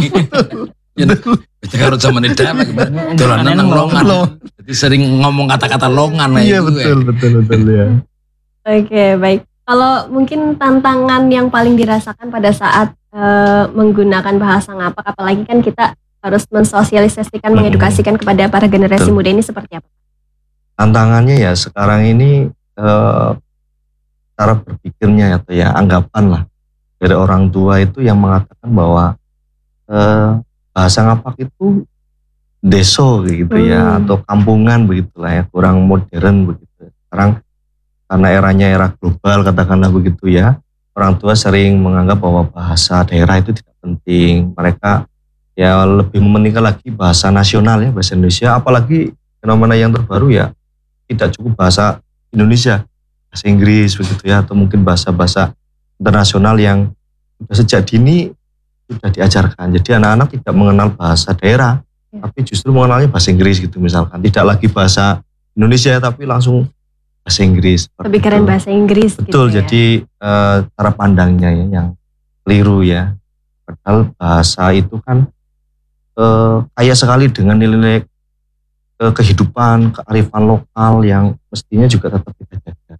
S3: Ya beda karo zaman dewek dolanan nang longan. Jadi sering ngomong kata-kata longan lah
S4: Iya
S3: itu,
S4: betul
S3: ya.
S4: betul betul ya.
S1: Oke, baik. Kalau mungkin tantangan yang paling dirasakan pada saat eh, menggunakan bahasa ngapak, apalagi kan kita harus mensosialisasikan,
S4: Hmm.
S1: mengedukasikan kepada para generasi
S4: Betul.
S1: muda ini seperti apa?
S4: Tantangannya ya sekarang ini eh, cara berpikirnya atau ya anggapan lah dari orang tua itu yang mengatakan bahwa eh, bahasa ngapak itu deso gitu ya,
S1: Hmm.
S4: atau kampungan begitulah ya, kurang modern begitu. Sekarang karena eranya era global katakanlah begitu ya, orang tua sering menganggap bahwa bahasa daerah itu tidak penting. Mereka ya lebih mementingkan lagi bahasa nasional ya, bahasa Indonesia, apalagi fenomena yang terbaru ya tidak cukup bahasa Indonesia, bahasa Inggris begitu ya, atau mungkin bahasa-bahasa internasional yang sudah sejak dini sudah diajarkan. Jadi anak-anak tidak mengenal bahasa daerah,
S1: Ya.
S4: tapi justru mengenalnya bahasa Inggris gitu misalkan. Tidak lagi bahasa Indonesia tapi langsung bahasa Inggris. seperti
S1: Lebih keren
S4: itu.
S1: bahasa Inggris
S4: Betul,
S1: gitu ya.
S4: jadi eh, cara pandangnya ya yang keliru ya. Padahal bahasa itu kan eh, kaya sekali dengan nilai-nilai eh, kehidupan, kearifan lokal yang mestinya juga tetap kita jaga.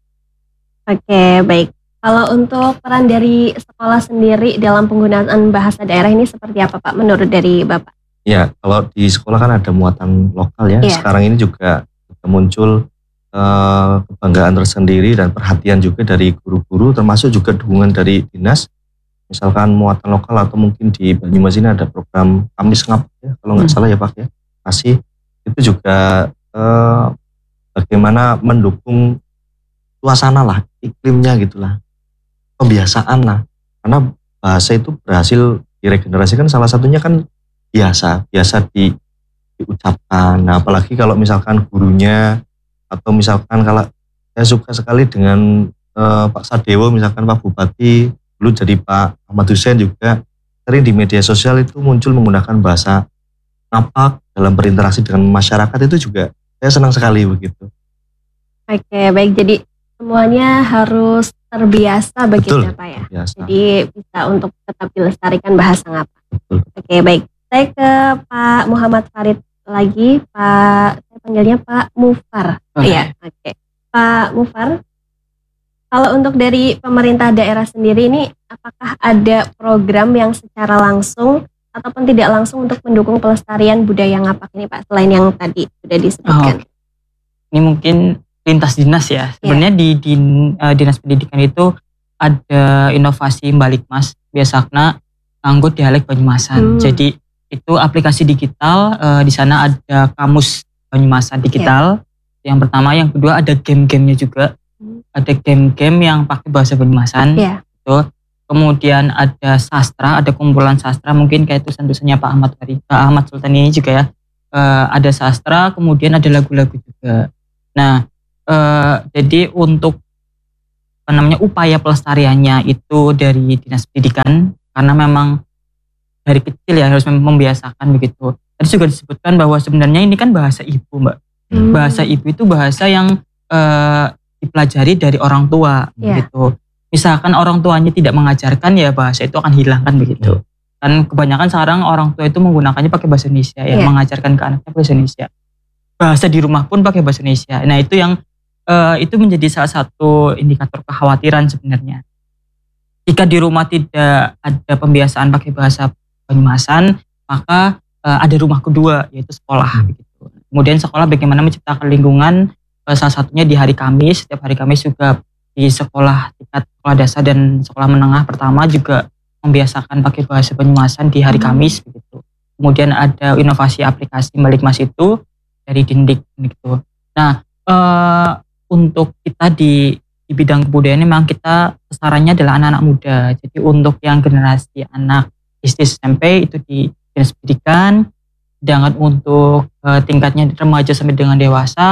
S1: Oke, baik. Kalau untuk peran dari sekolah sendiri dalam penggunaan bahasa daerah ini seperti apa Pak menurut dari Bapak?
S4: Ya, kalau di sekolah kan ada muatan lokal ya.
S1: Iya.
S4: Sekarang ini juga muncul eh, kebanggaan tersendiri dan perhatian juga dari guru-guru, termasuk juga dukungan dari dinas. Misalkan muatan lokal atau mungkin di Banyumas ini ada program Kamis Ngapak ya, kalau nggak
S1: Hmm.
S4: salah ya Pak ya. Masih itu juga eh, bagaimana mendukung suasana lah, iklimnya gitulah, pembiasaan lah. Karena bahasa itu berhasil diregenerasikan, salah satunya kan biasa, biasa di, diucapkan. Nah, apalagi kalau misalkan gurunya atau misalkan kalau saya suka sekali dengan eh, Pak Sadewo, misalkan Pak Bupati, dulu jadi Pak Ahmad Hussein juga sering di media sosial itu muncul menggunakan bahasa ngapak dalam berinteraksi dengan masyarakat, itu juga saya senang sekali begitu.
S1: Oke, baik. Jadi semuanya harus terbiasa begitu
S4: Betul.
S1: ya Pak ya.
S4: Biasa.
S1: Jadi bisa untuk tetap dilestarikan bahasa ngapak.
S4: Betul.
S1: Oke, baik. Saya ke Pak Muhammad Farid lagi. Pak, saya panggilnya Pak Mufar.
S2: Oke.
S1: Iya, oke. Pak Mufar, kalau untuk dari pemerintah daerah sendiri ini, apakah ada program yang secara langsung ataupun tidak langsung untuk mendukung pelestarian budaya ngapak ini Pak, selain yang tadi sudah disebutkan?
S2: Oh, Ini mungkin lintas dinas ya. Sebenarnya di, di eh, dinas pendidikan itu ada inovasi Balikmas, biasanya nganggo dialek Banyumasan.
S1: Hmm.
S2: Jadi itu aplikasi digital, eh, di sana ada kamus Banyumasan digital. Yang pertama, yang kedua ada game-gamenya juga.
S1: Hmm.
S2: Ada game-game yang pakai bahasa Banyumasan.
S1: Iya.
S2: Gitu. Kemudian ada sastra, ada kumpulan sastra, mungkin kayak tulisan-tulisannya Pak Ahmad Farid, Pak Ahmad Sultan ini juga ya. Eh, ada sastra, kemudian ada lagu-lagu juga. Nah, eh, jadi untuk apa namanya upaya pelestariannya itu dari dinas pendidikan, karena memang dari kecil ya harus membiasakan begitu. Tadi juga disebutkan bahwa sebenarnya ini kan bahasa ibu, Mbak.
S1: Hmm.
S2: Bahasa ibu itu bahasa yang eh, dipelajari dari orang tua
S1: Iya.
S2: gitu. Misalkan orang tuanya tidak mengajarkan, ya bahasa itu akan hilang kan begitu. Kan kebanyakan sekarang orang tua itu menggunakannya pakai bahasa Indonesia ya,
S1: Iya.
S2: mengajarkan ke anaknya bahasa Indonesia. Bahasa di rumah pun pakai bahasa Indonesia. Nah, itu yang eh, itu menjadi salah satu indikator kekhawatiran sebenarnya. Jika di rumah tidak ada pembiasaan pakai bahasa Banyumasan, maka eh, ada rumah kedua, yaitu sekolah begitu. Kemudian sekolah bagaimana menciptakan lingkungan, eh, salah satunya di hari Kamis, setiap hari Kamis juga di sekolah tingkat sekolah dasar dan sekolah menengah pertama juga membiasakan pakai bahasa Banyumasan di hari
S1: Hmm.
S2: Kamis begitu. Kemudian ada inovasi aplikasi Balikmas itu dari Dindik gitu. Nah, eh, untuk kita di di bidang kebudayaan memang kita sasarannya adalah anak-anak muda. Jadi untuk yang generasi anak S D S M P itu di dinas pendidikan, sedangkan untuk eh, tingkatnya remaja sampai dengan dewasa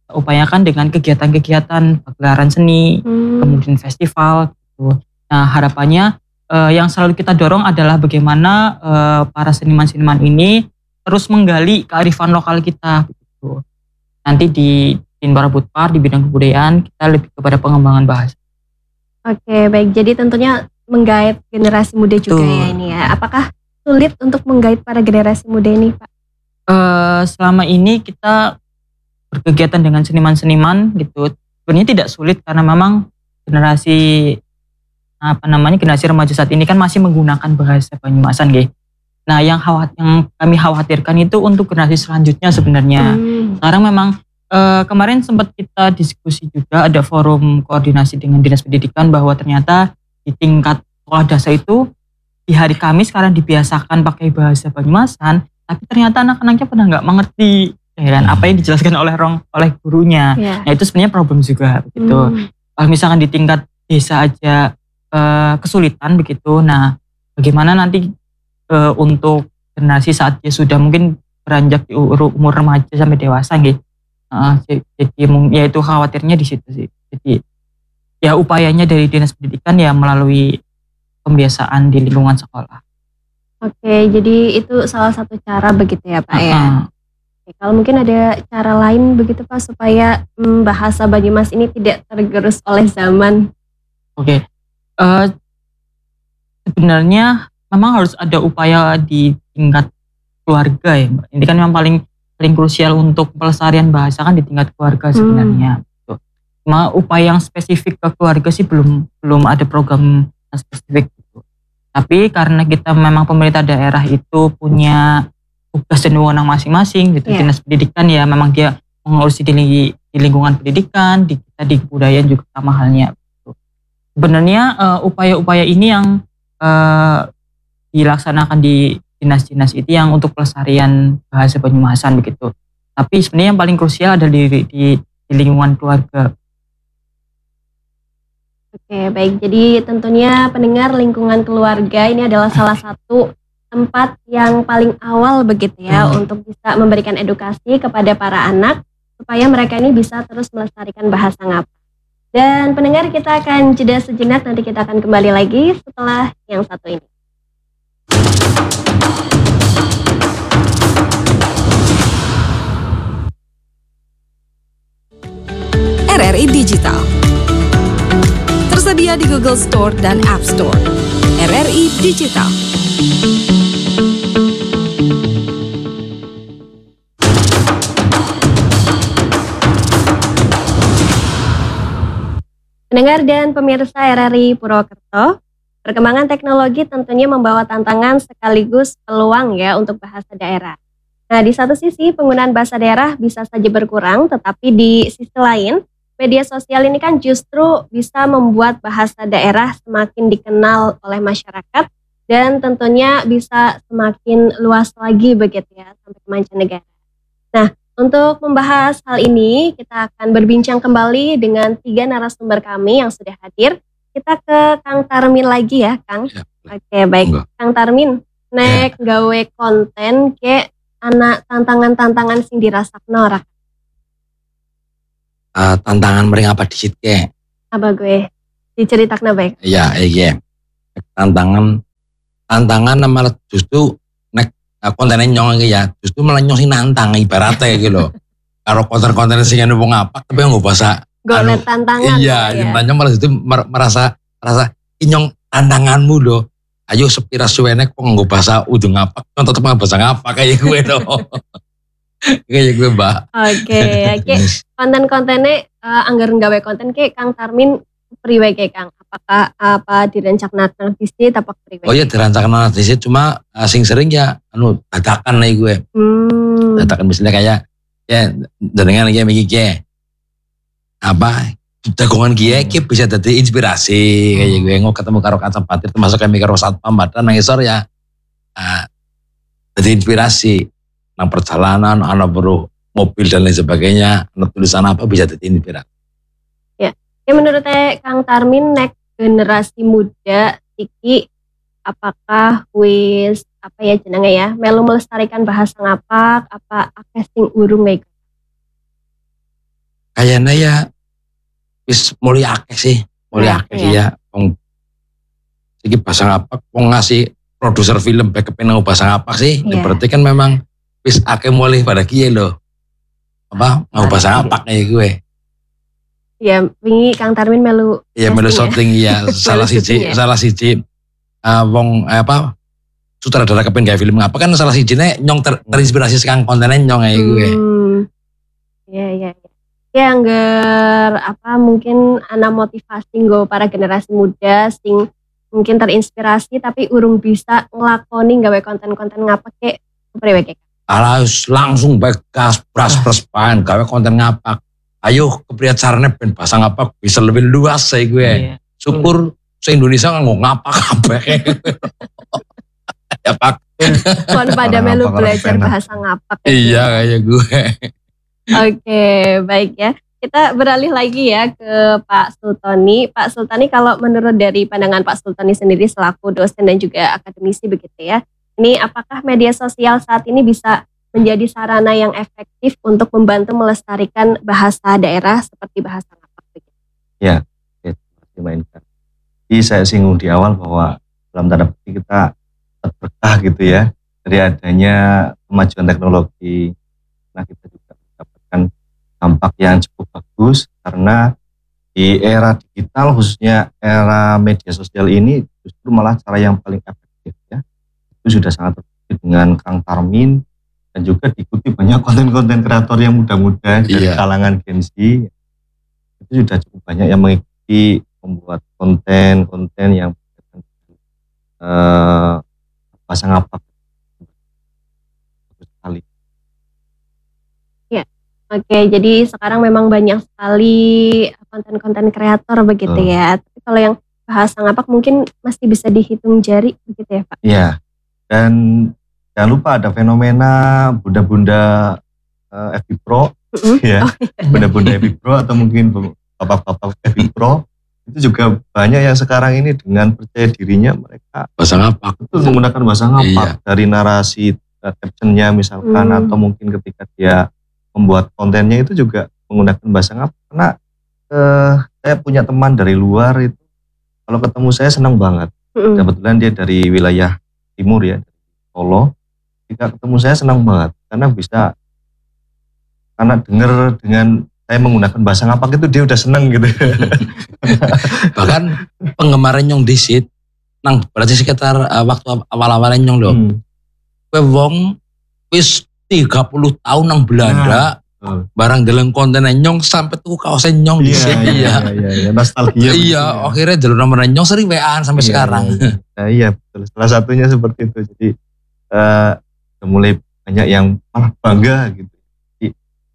S2: upayakan dengan kegiatan-kegiatan pagelaran seni,
S1: Hmm.
S2: kemudian festival gitu. Nah, harapannya eh, yang selalu kita dorong adalah bagaimana eh, para seniman-seniman ini terus menggali kearifan lokal kita gitu. Nanti di Dinpara Budpar di bidang kebudayaan kita lebih kepada pengembangan bahasa.
S1: Oke, baik. Jadi tentunya menggait generasi muda juga
S2: Betul.
S1: ya ini ya. Apakah sulit untuk menggait para generasi muda ini, Pak?
S2: Eh, selama ini kita berkegiatan dengan seniman-seniman gitu. Sebenarnya tidak sulit karena memang generasi apa namanya generasi remaja saat ini kan masih menggunakan bahasa Banyumasan, gitu. Nah, yang khawat yang kami khawatirkan itu untuk generasi selanjutnya sebenarnya.
S1: Hmm.
S2: Sekarang memang eh, kemarin sempat kita diskusi juga ada forum koordinasi dengan Dinas Pendidikan bahwa ternyata di tingkat sekolah dasar itu di hari Kamis sekarang dibiasakan pakai bahasa Banyumasan, tapi ternyata anak-anaknya pada nggak mengerti ya kan, apa yang dijelaskan oleh rong oleh gurunya.
S1: Ya.
S2: Nah, itu sebenarnya problem juga begitu.
S1: Hmm.
S2: Kalau misalkan di tingkat desa aja eh, kesulitan begitu, nah bagaimana nanti eh, untuk generasi saat dia sudah mungkin beranjak di umur, umur remaja sampai dewasa gitu. Uh, jadi mung- ya itu khawatirnya di situ sih. Jadi ya upayanya dari Dinas Pendidikan ya melalui pembiasaan di lingkungan sekolah.
S1: Oke, jadi itu salah satu cara begitu ya, Pak ya.
S2: Uh-uh.
S1: Oke, kalau mungkin ada cara lain begitu Pak supaya hmm, bahasa Banyumas ini tidak tergerus oleh zaman.
S2: Oke, Eh, sebenarnya memang harus ada upaya di tingkat keluarga ya, Mbak. Ini kan memang paling paling krusial untuk pelestarian bahasa kan di tingkat keluarga sebenarnya. Gitu. Cuma upaya yang spesifik ke keluarga sih belum belum ada program yang spesifik gitu. Tapi karena kita memang pemerintah daerah itu punya tugas dan wewenang masing-masing gitu.
S1: Iya.
S2: Dinas Pendidikan ya memang dia mengurusi di, ling- di lingkungan pendidikan, di kita di kebudayaan juga sama halnya. Gitu. Sebenarnya eh, upaya-upaya ini yang eh, dilaksanakan di dinas-dinas itu yang untuk pelestarian bahasa Banyumasan begitu. Tapi sebenarnya yang paling krusial adalah di, di, di lingkungan keluarga.
S1: Oke, baik. Jadi tentunya pendengar lingkungan keluarga ini adalah salah satu tempat yang paling awal begitu ya
S2: Hmm.
S1: untuk bisa memberikan edukasi kepada para anak supaya mereka ini bisa terus melestarikan bahasa Ngapa. Dan pendengar kita akan jeda sejenak, nanti kita akan kembali lagi setelah yang satu ini.
S5: R R I Digital tersedia di Google Store dan App Store. R R I Digital.
S1: Pendengar dan pemirsa R R I Purwokerto, perkembangan teknologi tentunya membawa tantangan sekaligus peluang ya untuk bahasa daerah. Nah, di satu sisi penggunaan bahasa daerah bisa saja berkurang, tetapi di sisi lain media sosial ini kan justru bisa membuat bahasa daerah semakin dikenal oleh masyarakat dan tentunya bisa semakin luas lagi begitu ya sampai ke mancanegara. Nah, untuk membahas hal ini kita akan berbincang kembali dengan tiga narasumber kami yang sudah hadir. Kita ke Kang Tarmin lagi ya, Kang.
S3: Ya.
S1: Oke, baik.
S3: Enggak.
S1: Kang Tarmin, nek gawe konten ke anak tantangan-tantangan sing dirasakno ora?
S3: Eh, tantangan mering apa disit ke?
S1: Apa gue diceritakna baik?
S3: Ya, iya. Tantangan tantangan malah justru nek eh, kontennya nyong iki ya, justru malah nyong sing nantang ibaratnya gitu loh. Karo konten-konten sing anu wong apa tapi nggak bahasa
S1: Golet
S3: Anu,
S1: tantangan.
S3: iya,
S1: ya.
S3: yang tanya malah itu mer- merasa merasa inyong tantanganmu loh. Ayo sepira suwene kok nggak bahasa udah ngapa, kan tetep nggak bahasa ngapa kayak gue dong. Kayak gue mbak.
S1: Oke, oke. Konten-kontennya eh, anggaran gawe konten ke Kang Tarmin priwe ke Kang? Apakah apa direncanakan visit apa priwe?
S3: Oh iya dirancangkan di situ cuma uh, sing sering ya anu dadakan nih gue.
S1: Hmm.
S3: Dadakan misalnya kayak ya dengan kayak begini kayak apa dagongan gie ki bisa jadi inspirasi kayak gue ngok ketemu karo kaca batir termasuk kami karo satpam badan nang isor ya uh, jadi inspirasi nang perjalanan anak bro mobil dan lain sebagainya anak tulisan apa bisa jadi inspirasi.
S1: Ya menurut teh Kang Tarmin nek generasi muda iki apakah wis apa ya jenenge ya melu melestarikan bahasa ngapak apa akeh sing urung mek?
S3: kayaknya ya wis mulai akeh sih, mulai
S1: Ya,
S3: akeh sih ya. Wong iki bahasa ngapak, wong ngasih produser film backup nang bahasa ngapak sih. Ya
S1: Iya.
S3: berarti kan memang wis akeh mulai pada kiye lho. Apa mau bahasa ngapak kayak gue.
S1: Ya, wingi Kang Tarmin melu
S3: Iya melu
S1: casting ya.
S3: syuting ya salah
S1: Melu
S3: siji
S1: syuting ya.
S3: salah siji uh, wong eh, apa sutradara kepen gawe film apa kan salah sijine nyong ter, terinspirasi sekarang kontennya nyong kayak gue.
S1: Hmm. Iya, iya, iya. Ya angger apa mungkin ana motivasi nggo para generasi muda sing mungkin terinspirasi tapi urung bisa ngelakoni gawe konten-konten ngapak kayak kepriwe kayak.
S3: Alas langsung baik gas bras pres pan gawe konten ngapak. Ayo kepriye carane ben bahasa ngapak bisa lebih luas saya gue.
S2: Iya.
S3: Syukur se Indonesia kan nggo ngapak kabeh. Ya Pak.
S1: Kon pada
S4: Orang
S1: melu
S4: ngapak, orang
S1: belajar
S4: penak.
S1: bahasa ngapak. ya.
S3: Iya kayak gue.
S1: Oke, baik ya. Kita beralih lagi ya ke Pak Sultoni. Pak Sultoni, kalau menurut dari pandangan Pak Sultoni sendiri selaku dosen dan juga akademisi begitu ya, ini apakah media sosial saat ini bisa menjadi sarana yang efektif untuk membantu melestarikan bahasa daerah seperti bahasa ngapak begitu?
S4: Ya, dimainkan. Jadi saya singgung di awal bahwa dalam tanda petik kita berkah gitu ya dari adanya kemajuan teknologi. Nah kita juga mendapatkan dampak yang cukup bagus karena di era digital khususnya era media sosial ini justru malah cara yang paling efektif ya. Itu sudah sangat terbukti dengan Kang Tarmin dan juga diikuti banyak konten-konten kreator yang muda-muda dari
S3: Iya.
S4: kalangan Gen Z. Itu sudah cukup banyak yang mengikuti membuat konten-konten yang eh, bahasa ngapak bagus sekali.
S1: Oke, jadi sekarang memang banyak sekali konten-konten kreator begitu
S4: Betul.
S1: ya. Tapi kalau yang bahasa ngapak mungkin masih bisa dihitung jari begitu ya Pak?
S4: Iya, dan jangan lupa ada fenomena bunda-bunda eh, F B Pro,
S1: Mm-mm.
S4: ya,
S1: Oh,
S4: bunda-bunda F B Pro atau mungkin bapak-bapak F B Pro itu juga banyak yang sekarang ini dengan percaya dirinya mereka
S3: Bahasa ngapak.
S4: betul menggunakan bahasa ngapak dari narasi eh, captionnya misalkan
S1: Hmm.
S4: atau mungkin ketika dia membuat kontennya itu juga menggunakan bahasa ngapak karena eh, saya punya teman dari luar itu kalau ketemu saya senang banget.
S1: Mm-mm.
S4: Kebetulan dia dari wilayah timur ya, dari Solo. Jika ketemu saya senang banget karena bisa karena dengar dengan saya menggunakan bahasa ngapak itu dia udah seneng gitu.
S3: Bahkan penggemar nyong disit nang berarti sekitar uh, waktu awal-awal nyong lho.
S4: Hmm.
S3: Kowe wong wis tiga puluh tahun nang Belanda
S4: betul.
S3: barang dalam konten nyong sampai tuh kaosnya nyong disit.
S4: Iya, iya, iya, iya, nostalgia. begitu
S3: Iya,
S4: ya.
S3: akhirnya jalur nomor nyong sering W A-an sampai
S4: Iya,
S3: sekarang.
S4: Iya, iya. Nah, iya betul. Salah satunya seperti itu. Jadi eh udah mulai banyak yang malah bangga gitu. Jadi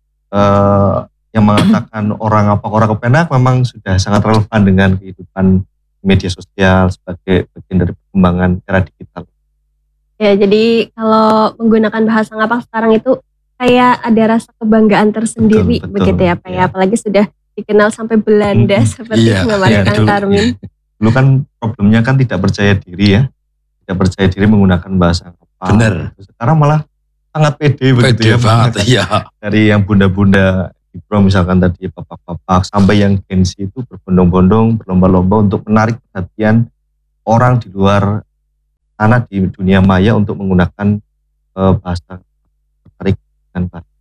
S4: eh yang mengatakan orang apa orang kepenak memang sudah sangat relevan dengan kehidupan media sosial sebagai bagian dari perkembangan era digital.
S1: Ya, jadi kalau menggunakan bahasa ngapak sekarang itu kayak ada rasa kebanggaan tersendiri
S4: Betul, betul.
S1: begitu ya Pak ya.
S4: Ya.
S1: Apalagi sudah dikenal sampai Belanda
S4: Mm-mm.
S1: seperti
S3: Iya,
S1: penggemar
S4: iya,
S1: Kang
S4: dulu.
S1: Tarmin.
S4: Dulu kan problemnya kan tidak percaya diri ya, tidak percaya diri menggunakan bahasa ngapak.
S3: Bener.
S4: Sekarang malah sangat pede begitu
S3: Pede
S4: ya.
S3: banget,
S4: menggunakan
S3: iya.
S4: dari yang bunda-bunda di pro misalkan tadi bapak-bapak sampai yang Gen Z itu berbondong-bondong berlomba-lomba untuk menarik perhatian orang di luar sana di dunia maya untuk menggunakan eh, bahasa tertarik dengan bahasa.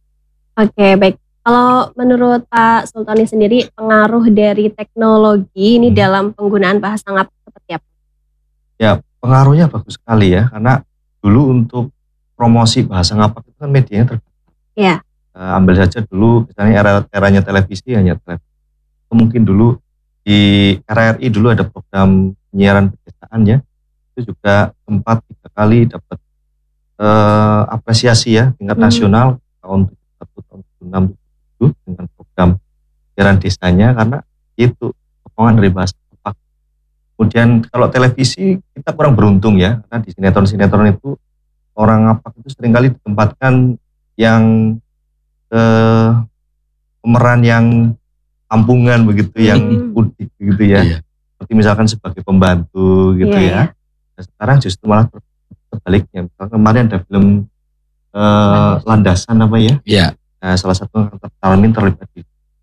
S1: Oke, baik. Kalau menurut Pak Sultoni sendiri pengaruh dari teknologi ini
S4: Hmm.
S1: dalam penggunaan bahasa ngapak seperti apa?
S4: Pengaruhnya bagus sekali ya karena dulu untuk promosi bahasa ngapak itu kan medianya terbatas.
S1: Iya.
S4: Eh, ambil saja dulu misalnya era eranya televisi hanya televisi. Atau mungkin dulu di R R I dulu ada program penyiaran pedesaan ya. Itu juga sempat tiga kali dapat eh, apresiasi ya tingkat
S1: Hmm.
S4: nasional tahun tujuh puluh satu tahun tujuh puluh enam tujuh puluh tujuh dengan program penyiaran desanya karena itu potongan dari bahasa ngapak. Kemudian kalau televisi kita kurang beruntung ya karena di sinetron-sinetron itu orang ngapak itu seringkali ditempatkan yang eh, pemeran yang kampungan begitu, yang
S1: Hmm.
S4: udik begitu ya.
S3: Iya.
S4: Seperti misalkan sebagai pembantu gitu
S1: Iya,
S4: ya.
S1: iya.
S4: Nah, sekarang justru malah ter- sebaliknya. Misalkan kemarin ada film eh, Landasan apa ya?
S3: Iya.
S4: Nah, salah satu karakter Tarmin terlibat di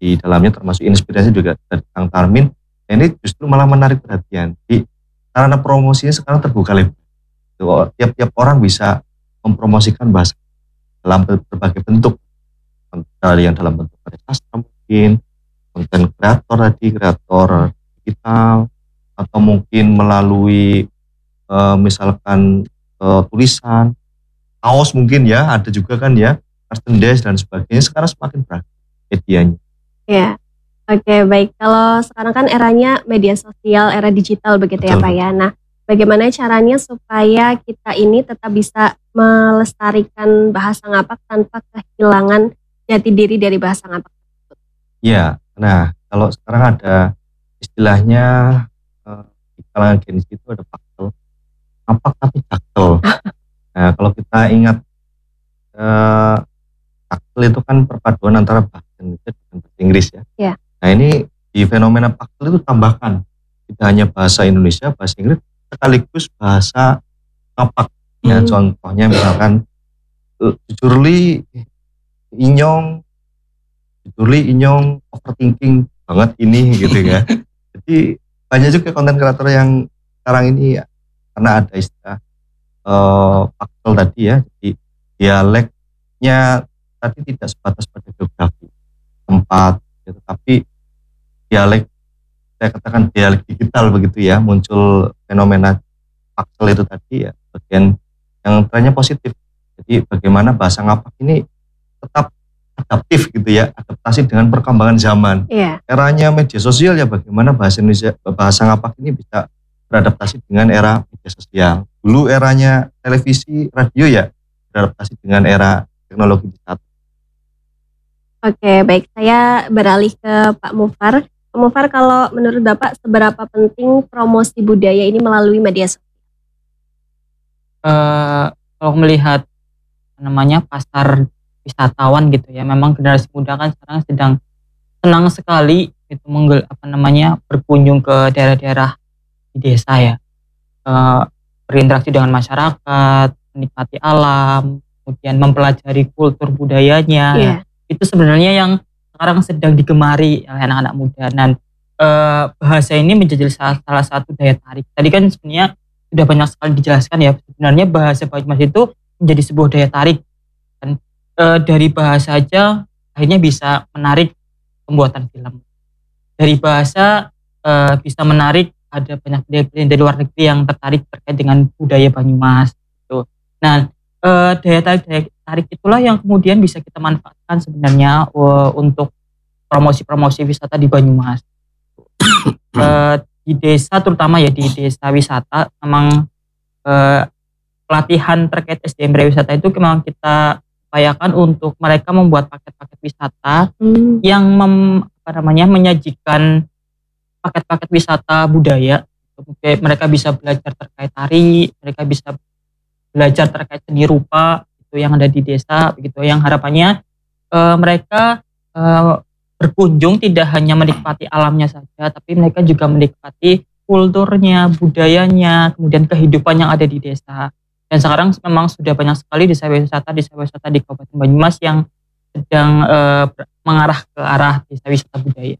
S4: di dalamnya termasuk inspirasi juga dari Kang Tarmin. Ini justru malah menarik perhatian. Di sarana promosinya sekarang terbuka lebar. Tuh, tiap-tiap orang bisa mempromosikan bahasa dalam berbagai bentuk. Dari yang dalam bentuk sastra mungkin, konten kreator tadi, kreator digital, atau mungkin melalui eh, misalkan eh, tulisan, kaos mungkin ya, ada juga kan ya, merchandise dan sebagainya. Sekarang semakin beragam medianya.
S1: Ya, oke baik. Kalau sekarang kan eranya media sosial, era digital begitu ya
S4: Betul.
S1: Pak ya. Nah, bagaimana caranya supaya kita ini tetap bisa melestarikan bahasa ngapak tanpa kehilangan jati diri dari bahasa ngapak?
S4: Iya, nah kalau sekarang ada istilahnya eh, di kalangan Gen Z itu ada paktel, ngapak tapi caktel. Nah kalau kita ingat eh, paktel itu kan perpaduan antara bahasa Indonesia dengan bahasa Inggris ya.
S1: Ya.
S4: Nah ini di fenomena paktel itu tambahkan tidak hanya bahasa Indonesia, bahasa Inggris sekaligus bahasa ngapak. Ya
S1: Hmm.
S4: contohnya misalkan eh, jujurli inyong, jujurli inyong overthinking banget ini gitu ya. Jadi banyak juga konten kreator yang sekarang ini ya, karena ada istilah eh, paktel tadi ya, jadi dialeknya tadi tidak sebatas pada geografi tempat, gitu, tapi dialek, saya katakan dialek digital begitu ya, muncul fenomena paktel itu tadi ya, bagian yang trennya positif. Jadi bagaimana bahasa ngapak ini tetap adaptif gitu ya, adaptasi dengan perkembangan zaman.
S1: Iya.
S4: Eranya media sosial ya, bagaimana bahasa Indonesia, bahasa ngapak ini bisa beradaptasi dengan era media sosial. Dulu eranya televisi, radio ya, beradaptasi dengan era teknologi digital.
S1: Oke, baik. Saya beralih ke Pak Mufar. Pak Mufar, kalau menurut Bapak seberapa penting promosi budaya ini melalui media sosial?
S2: Eh, kalau melihat apa namanya pasar wisatawan gitu ya, memang generasi muda kan sekarang sedang senang sekali itu menggel apa namanya berkunjung ke daerah-daerah di desa ya. Eh, berinteraksi dengan masyarakat, menikmati alam, kemudian mempelajari kultur budayanya.
S1: Iya.
S2: Ya. Itu sebenarnya yang sekarang sedang digemari oleh anak-anak muda, dan eh, bahasa ini menjadi salah, salah satu daya tarik. Tadi kan sebenarnya sudah banyak sekali dijelaskan ya, sebenarnya bahasa Banyumas itu menjadi sebuah daya tarik, dan eh, dari bahasa aja akhirnya bisa menarik pembuatan film. Dari bahasa eh, bisa menarik, ada banyak pilihan dari luar negeri yang tertarik terkait dengan budaya Banyumas gitu. Nah, eh, daya tarik daya tarik itulah yang kemudian bisa kita manfaatkan sebenarnya eh, untuk promosi-promosi wisata di Banyumas. Eh, di desa terutama ya, di desa wisata memang eh, pelatihan terkait S D M wisata itu memang kita upayakan untuk mereka membuat paket-paket wisata
S1: Hmm.
S2: yang mem, apa namanya menyajikan paket-paket wisata budaya. Oke, mereka bisa belajar terkait tari, mereka bisa belajar terkait seni rupa itu yang ada di desa begitu, yang harapannya eh, mereka eh, berkunjung tidak hanya menikmati alamnya saja, tapi mereka juga menikmati kulturnya, budayanya, kemudian kehidupan yang ada di desa. Dan sekarang memang sudah banyak sekali desa wisata desa wisata di Kabupaten Banyumas yang sedang eh, mengarah ke arah desa wisata budaya.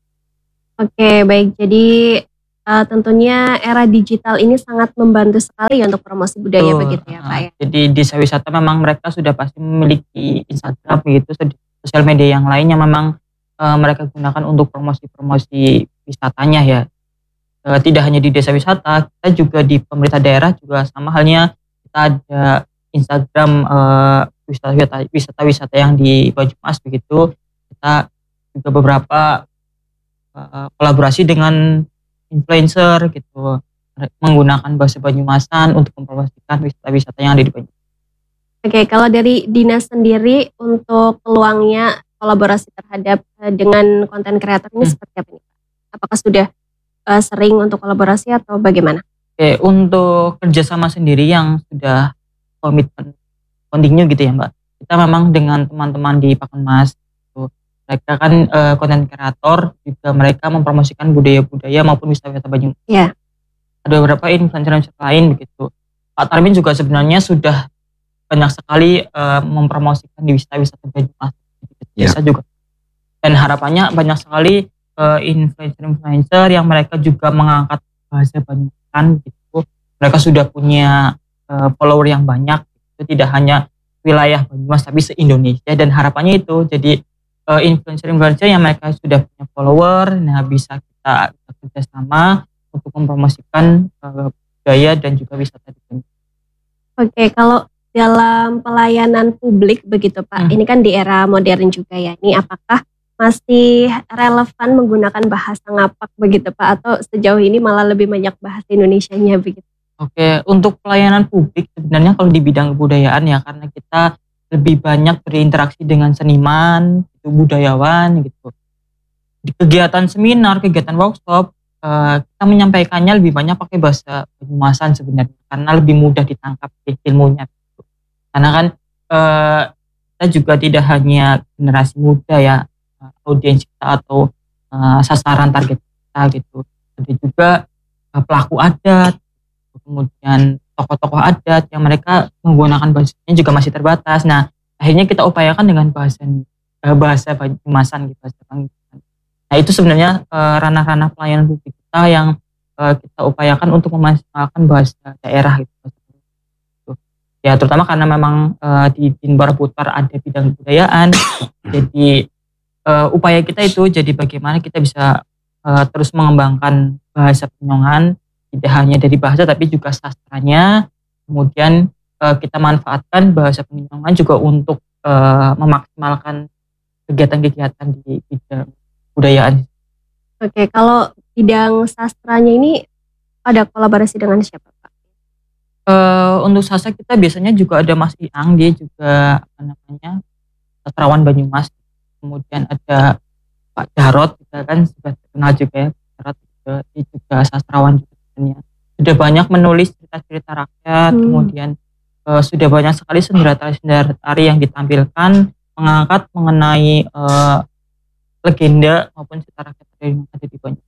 S1: Oke, baik. Jadi eh, tentunya era digital ini sangat membantu sekali ya untuk promosi budaya
S2: Betul.
S1: begitu ya Pak ya.
S2: Jadi desa wisata memang mereka sudah pasti memiliki Instagram begitu, sosial media yang lain yang memang eh, mereka gunakan untuk promosi-promosi wisatanya ya. Eh, tidak hanya di desa wisata, kita juga di pemerintah daerah juga sama halnya, kita ada Instagram eh, wisata- wisata-wisata yang di Banyumas begitu. Kita juga beberapa eh, kolaborasi dengan influencer gitu, menggunakan bahasa Banyumasan untuk mempromosikan wisata-wisata yang ada di Banyumas.
S1: Oke, kalau dari Dinas sendiri untuk peluangnya kolaborasi terhadap eh, dengan konten kreator ini
S2: Hmm.
S1: seperti apa nih Pak? Apakah sudah eh, sering untuk kolaborasi atau bagaimana?
S2: Oke, untuk kerjasama sendiri yang sudah komitmen continue gitu ya Mbak, kita memang dengan teman-teman di Pakenmas gitu. Mereka kan eh, konten kreator, juga mereka mempromosikan budaya-budaya maupun wisata-wisata Banyumas.
S1: Iya.
S2: Ada beberapa influencer lain begitu. Pak Tarmin juga sebenarnya sudah banyak sekali eh, mempromosikan di wisata-wisata Banyumas. Di
S4: Ya.
S2: desa juga. Dan harapannya banyak sekali eh, influencer-influencer yang mereka juga mengangkat bahasa Banyumasan gitu. Mereka sudah punya eh, follower yang banyak, itu tidak hanya wilayah Banyumas tapi se-Indonesia, dan harapannya itu jadi eh, influencer-influencer yang mereka sudah punya follower, nah bisa kita, kita kerjasama untuk mempromosikan eh, budaya dan juga wisata di Banyumas.
S1: Oke, kalau dalam pelayanan publik begitu Pak,
S2: Hmm.
S1: ini kan di era modern juga ya. Ini apakah masih relevan menggunakan bahasa ngapak begitu Pak, atau sejauh ini malah lebih banyak bahasa Indonesianya begitu?
S2: Oke, untuk pelayanan publik sebenarnya kalau di bidang kebudayaan ya, karena kita lebih banyak berinteraksi dengan seniman, itu budayawan gitu. Di kegiatan seminar, kegiatan workshop, eh, kita menyampaikannya lebih banyak pakai bahasa Banyumasan sebenarnya, karena lebih mudah ditangkap sih ilmunya. Gitu. Karena kan eh, kita juga tidak hanya generasi muda ya, eh, audiens kita atau eh, sasaran target kita gitu. Ada juga eh, pelaku adat, kemudian tokoh-tokoh adat yang mereka menggunakan bahasanya juga masih terbatas. Nah, akhirnya kita upayakan dengan bahasa eh, bahasa Banyumasan gitu, bahasa Banyumasan. Nah, itu sebenarnya eh, ranah-ranah pelayanan publik kita yang eh, kita upayakan untuk memaksimalkan bahasa daerah gitu. bahasa gitu. Ya, terutama karena memang eh, di Dinbar Putar ada bidang kebudayaan. Jadi eh, upaya kita itu jadi bagaimana kita bisa eh, terus mengembangkan bahasa Penyongan, tidak hanya dari bahasa tapi juga sastranya. Kemudian eh, kita manfaatkan bahasa Penyongan juga untuk eh, memaksimalkan kegiatan-kegiatan di bidang budayaan.
S1: Oke, kalau bidang sastranya ini ada kolaborasi dengan siapa Pak?
S2: Eh, untuk sastra kita biasanya juga ada Mas Iang, dia juga apa namanya sastrawan Banyumas. Kemudian ada Pak Jarot, kita kan sudah terkenal juga ya, Pak Jarot juga, dia juga sastrawan juga sebenarnya. Sudah banyak menulis cerita-cerita rakyat,
S1: Hmm.
S2: kemudian eh, sudah banyak sekali sendera-sendera tari yang ditampilkan mengangkat mengenai eh, legenda maupun cerita rakyat yang ada di Banyumas.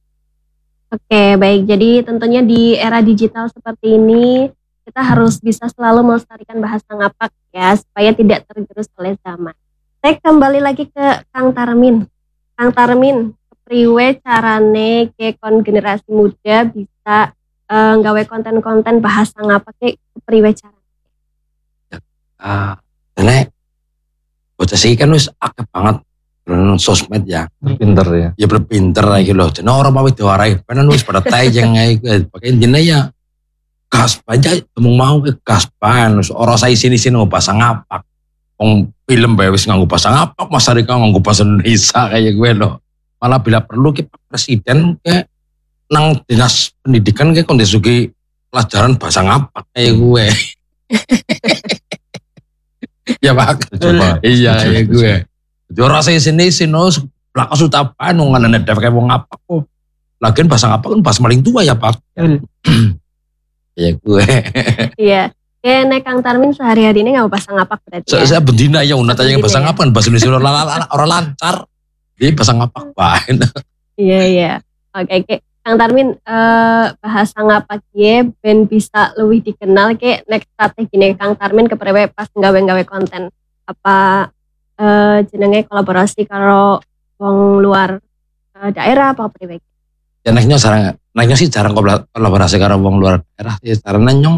S1: Oke, baik. Jadi tentunya di era digital seperti ini kita harus bisa selalu melestarikan bahasa ngapak ya, supaya tidak tergerus oleh zaman. Saya kembali lagi ke Kang Tarmin. Kang Tarmin, kepriwe carane ke kon generasi muda bisa eh, nggawe konten-konten bahasa ngapak ke kepriwe carane?
S3: Ah, Nek, bocah sih kan wis akeh banget nang sosmed ya.
S4: Pinter ya.
S3: Ya berpinter lagi loh. Jadi orang mau diwarai, penan wis pada tayang aja. Pakai intinya ya gas aja, mau mau ke gaspan. Orang saya sini sini mau bahasa ngapak. Wong film bae wis nganggo bahasa ngapak, Mas Arika nganggo bahasa Indonesia kayak gue loh. Malah bila perlu ke Pak Presiden ke nang dinas pendidikan ke kondisi pelajaran bahasa ngapak kayak gue. Ya Pak.
S4: Coba.
S3: Iya kayak gue. Jadi orang saya sini sini belakang sutapan nggak ada kayak mau ngapak kok. Lagian bahasa ngapak kan bahasa paling tua ya Pak. Ya gue.
S1: Iya. Ya, nek Kang Tarmin sehari-hari ini nggak bahasa ngapak berarti
S3: Saya,
S1: ya?
S3: saya bendina ya unat aja
S1: Bendina
S3: bahasa
S1: ya.
S3: ngapak bahasa Indonesia orang, orang, orang lancar. Jadi bahasa ngapak Pak.
S1: Iya, iya. Oke, oke. Kang Tarmin, eh, bahasa ngapak ye ben bisa lebih dikenal ke nek strategi nih Kang Tarmin kepriwe pas nggawe-nggawe konten apa eh, jenenge kolaborasi karo wong luar eh, daerah apa kepriwe?
S3: Ya naiknya jarang, naiknya sih jarang kolaborasi karo wong luar daerah. Ya jarang nyong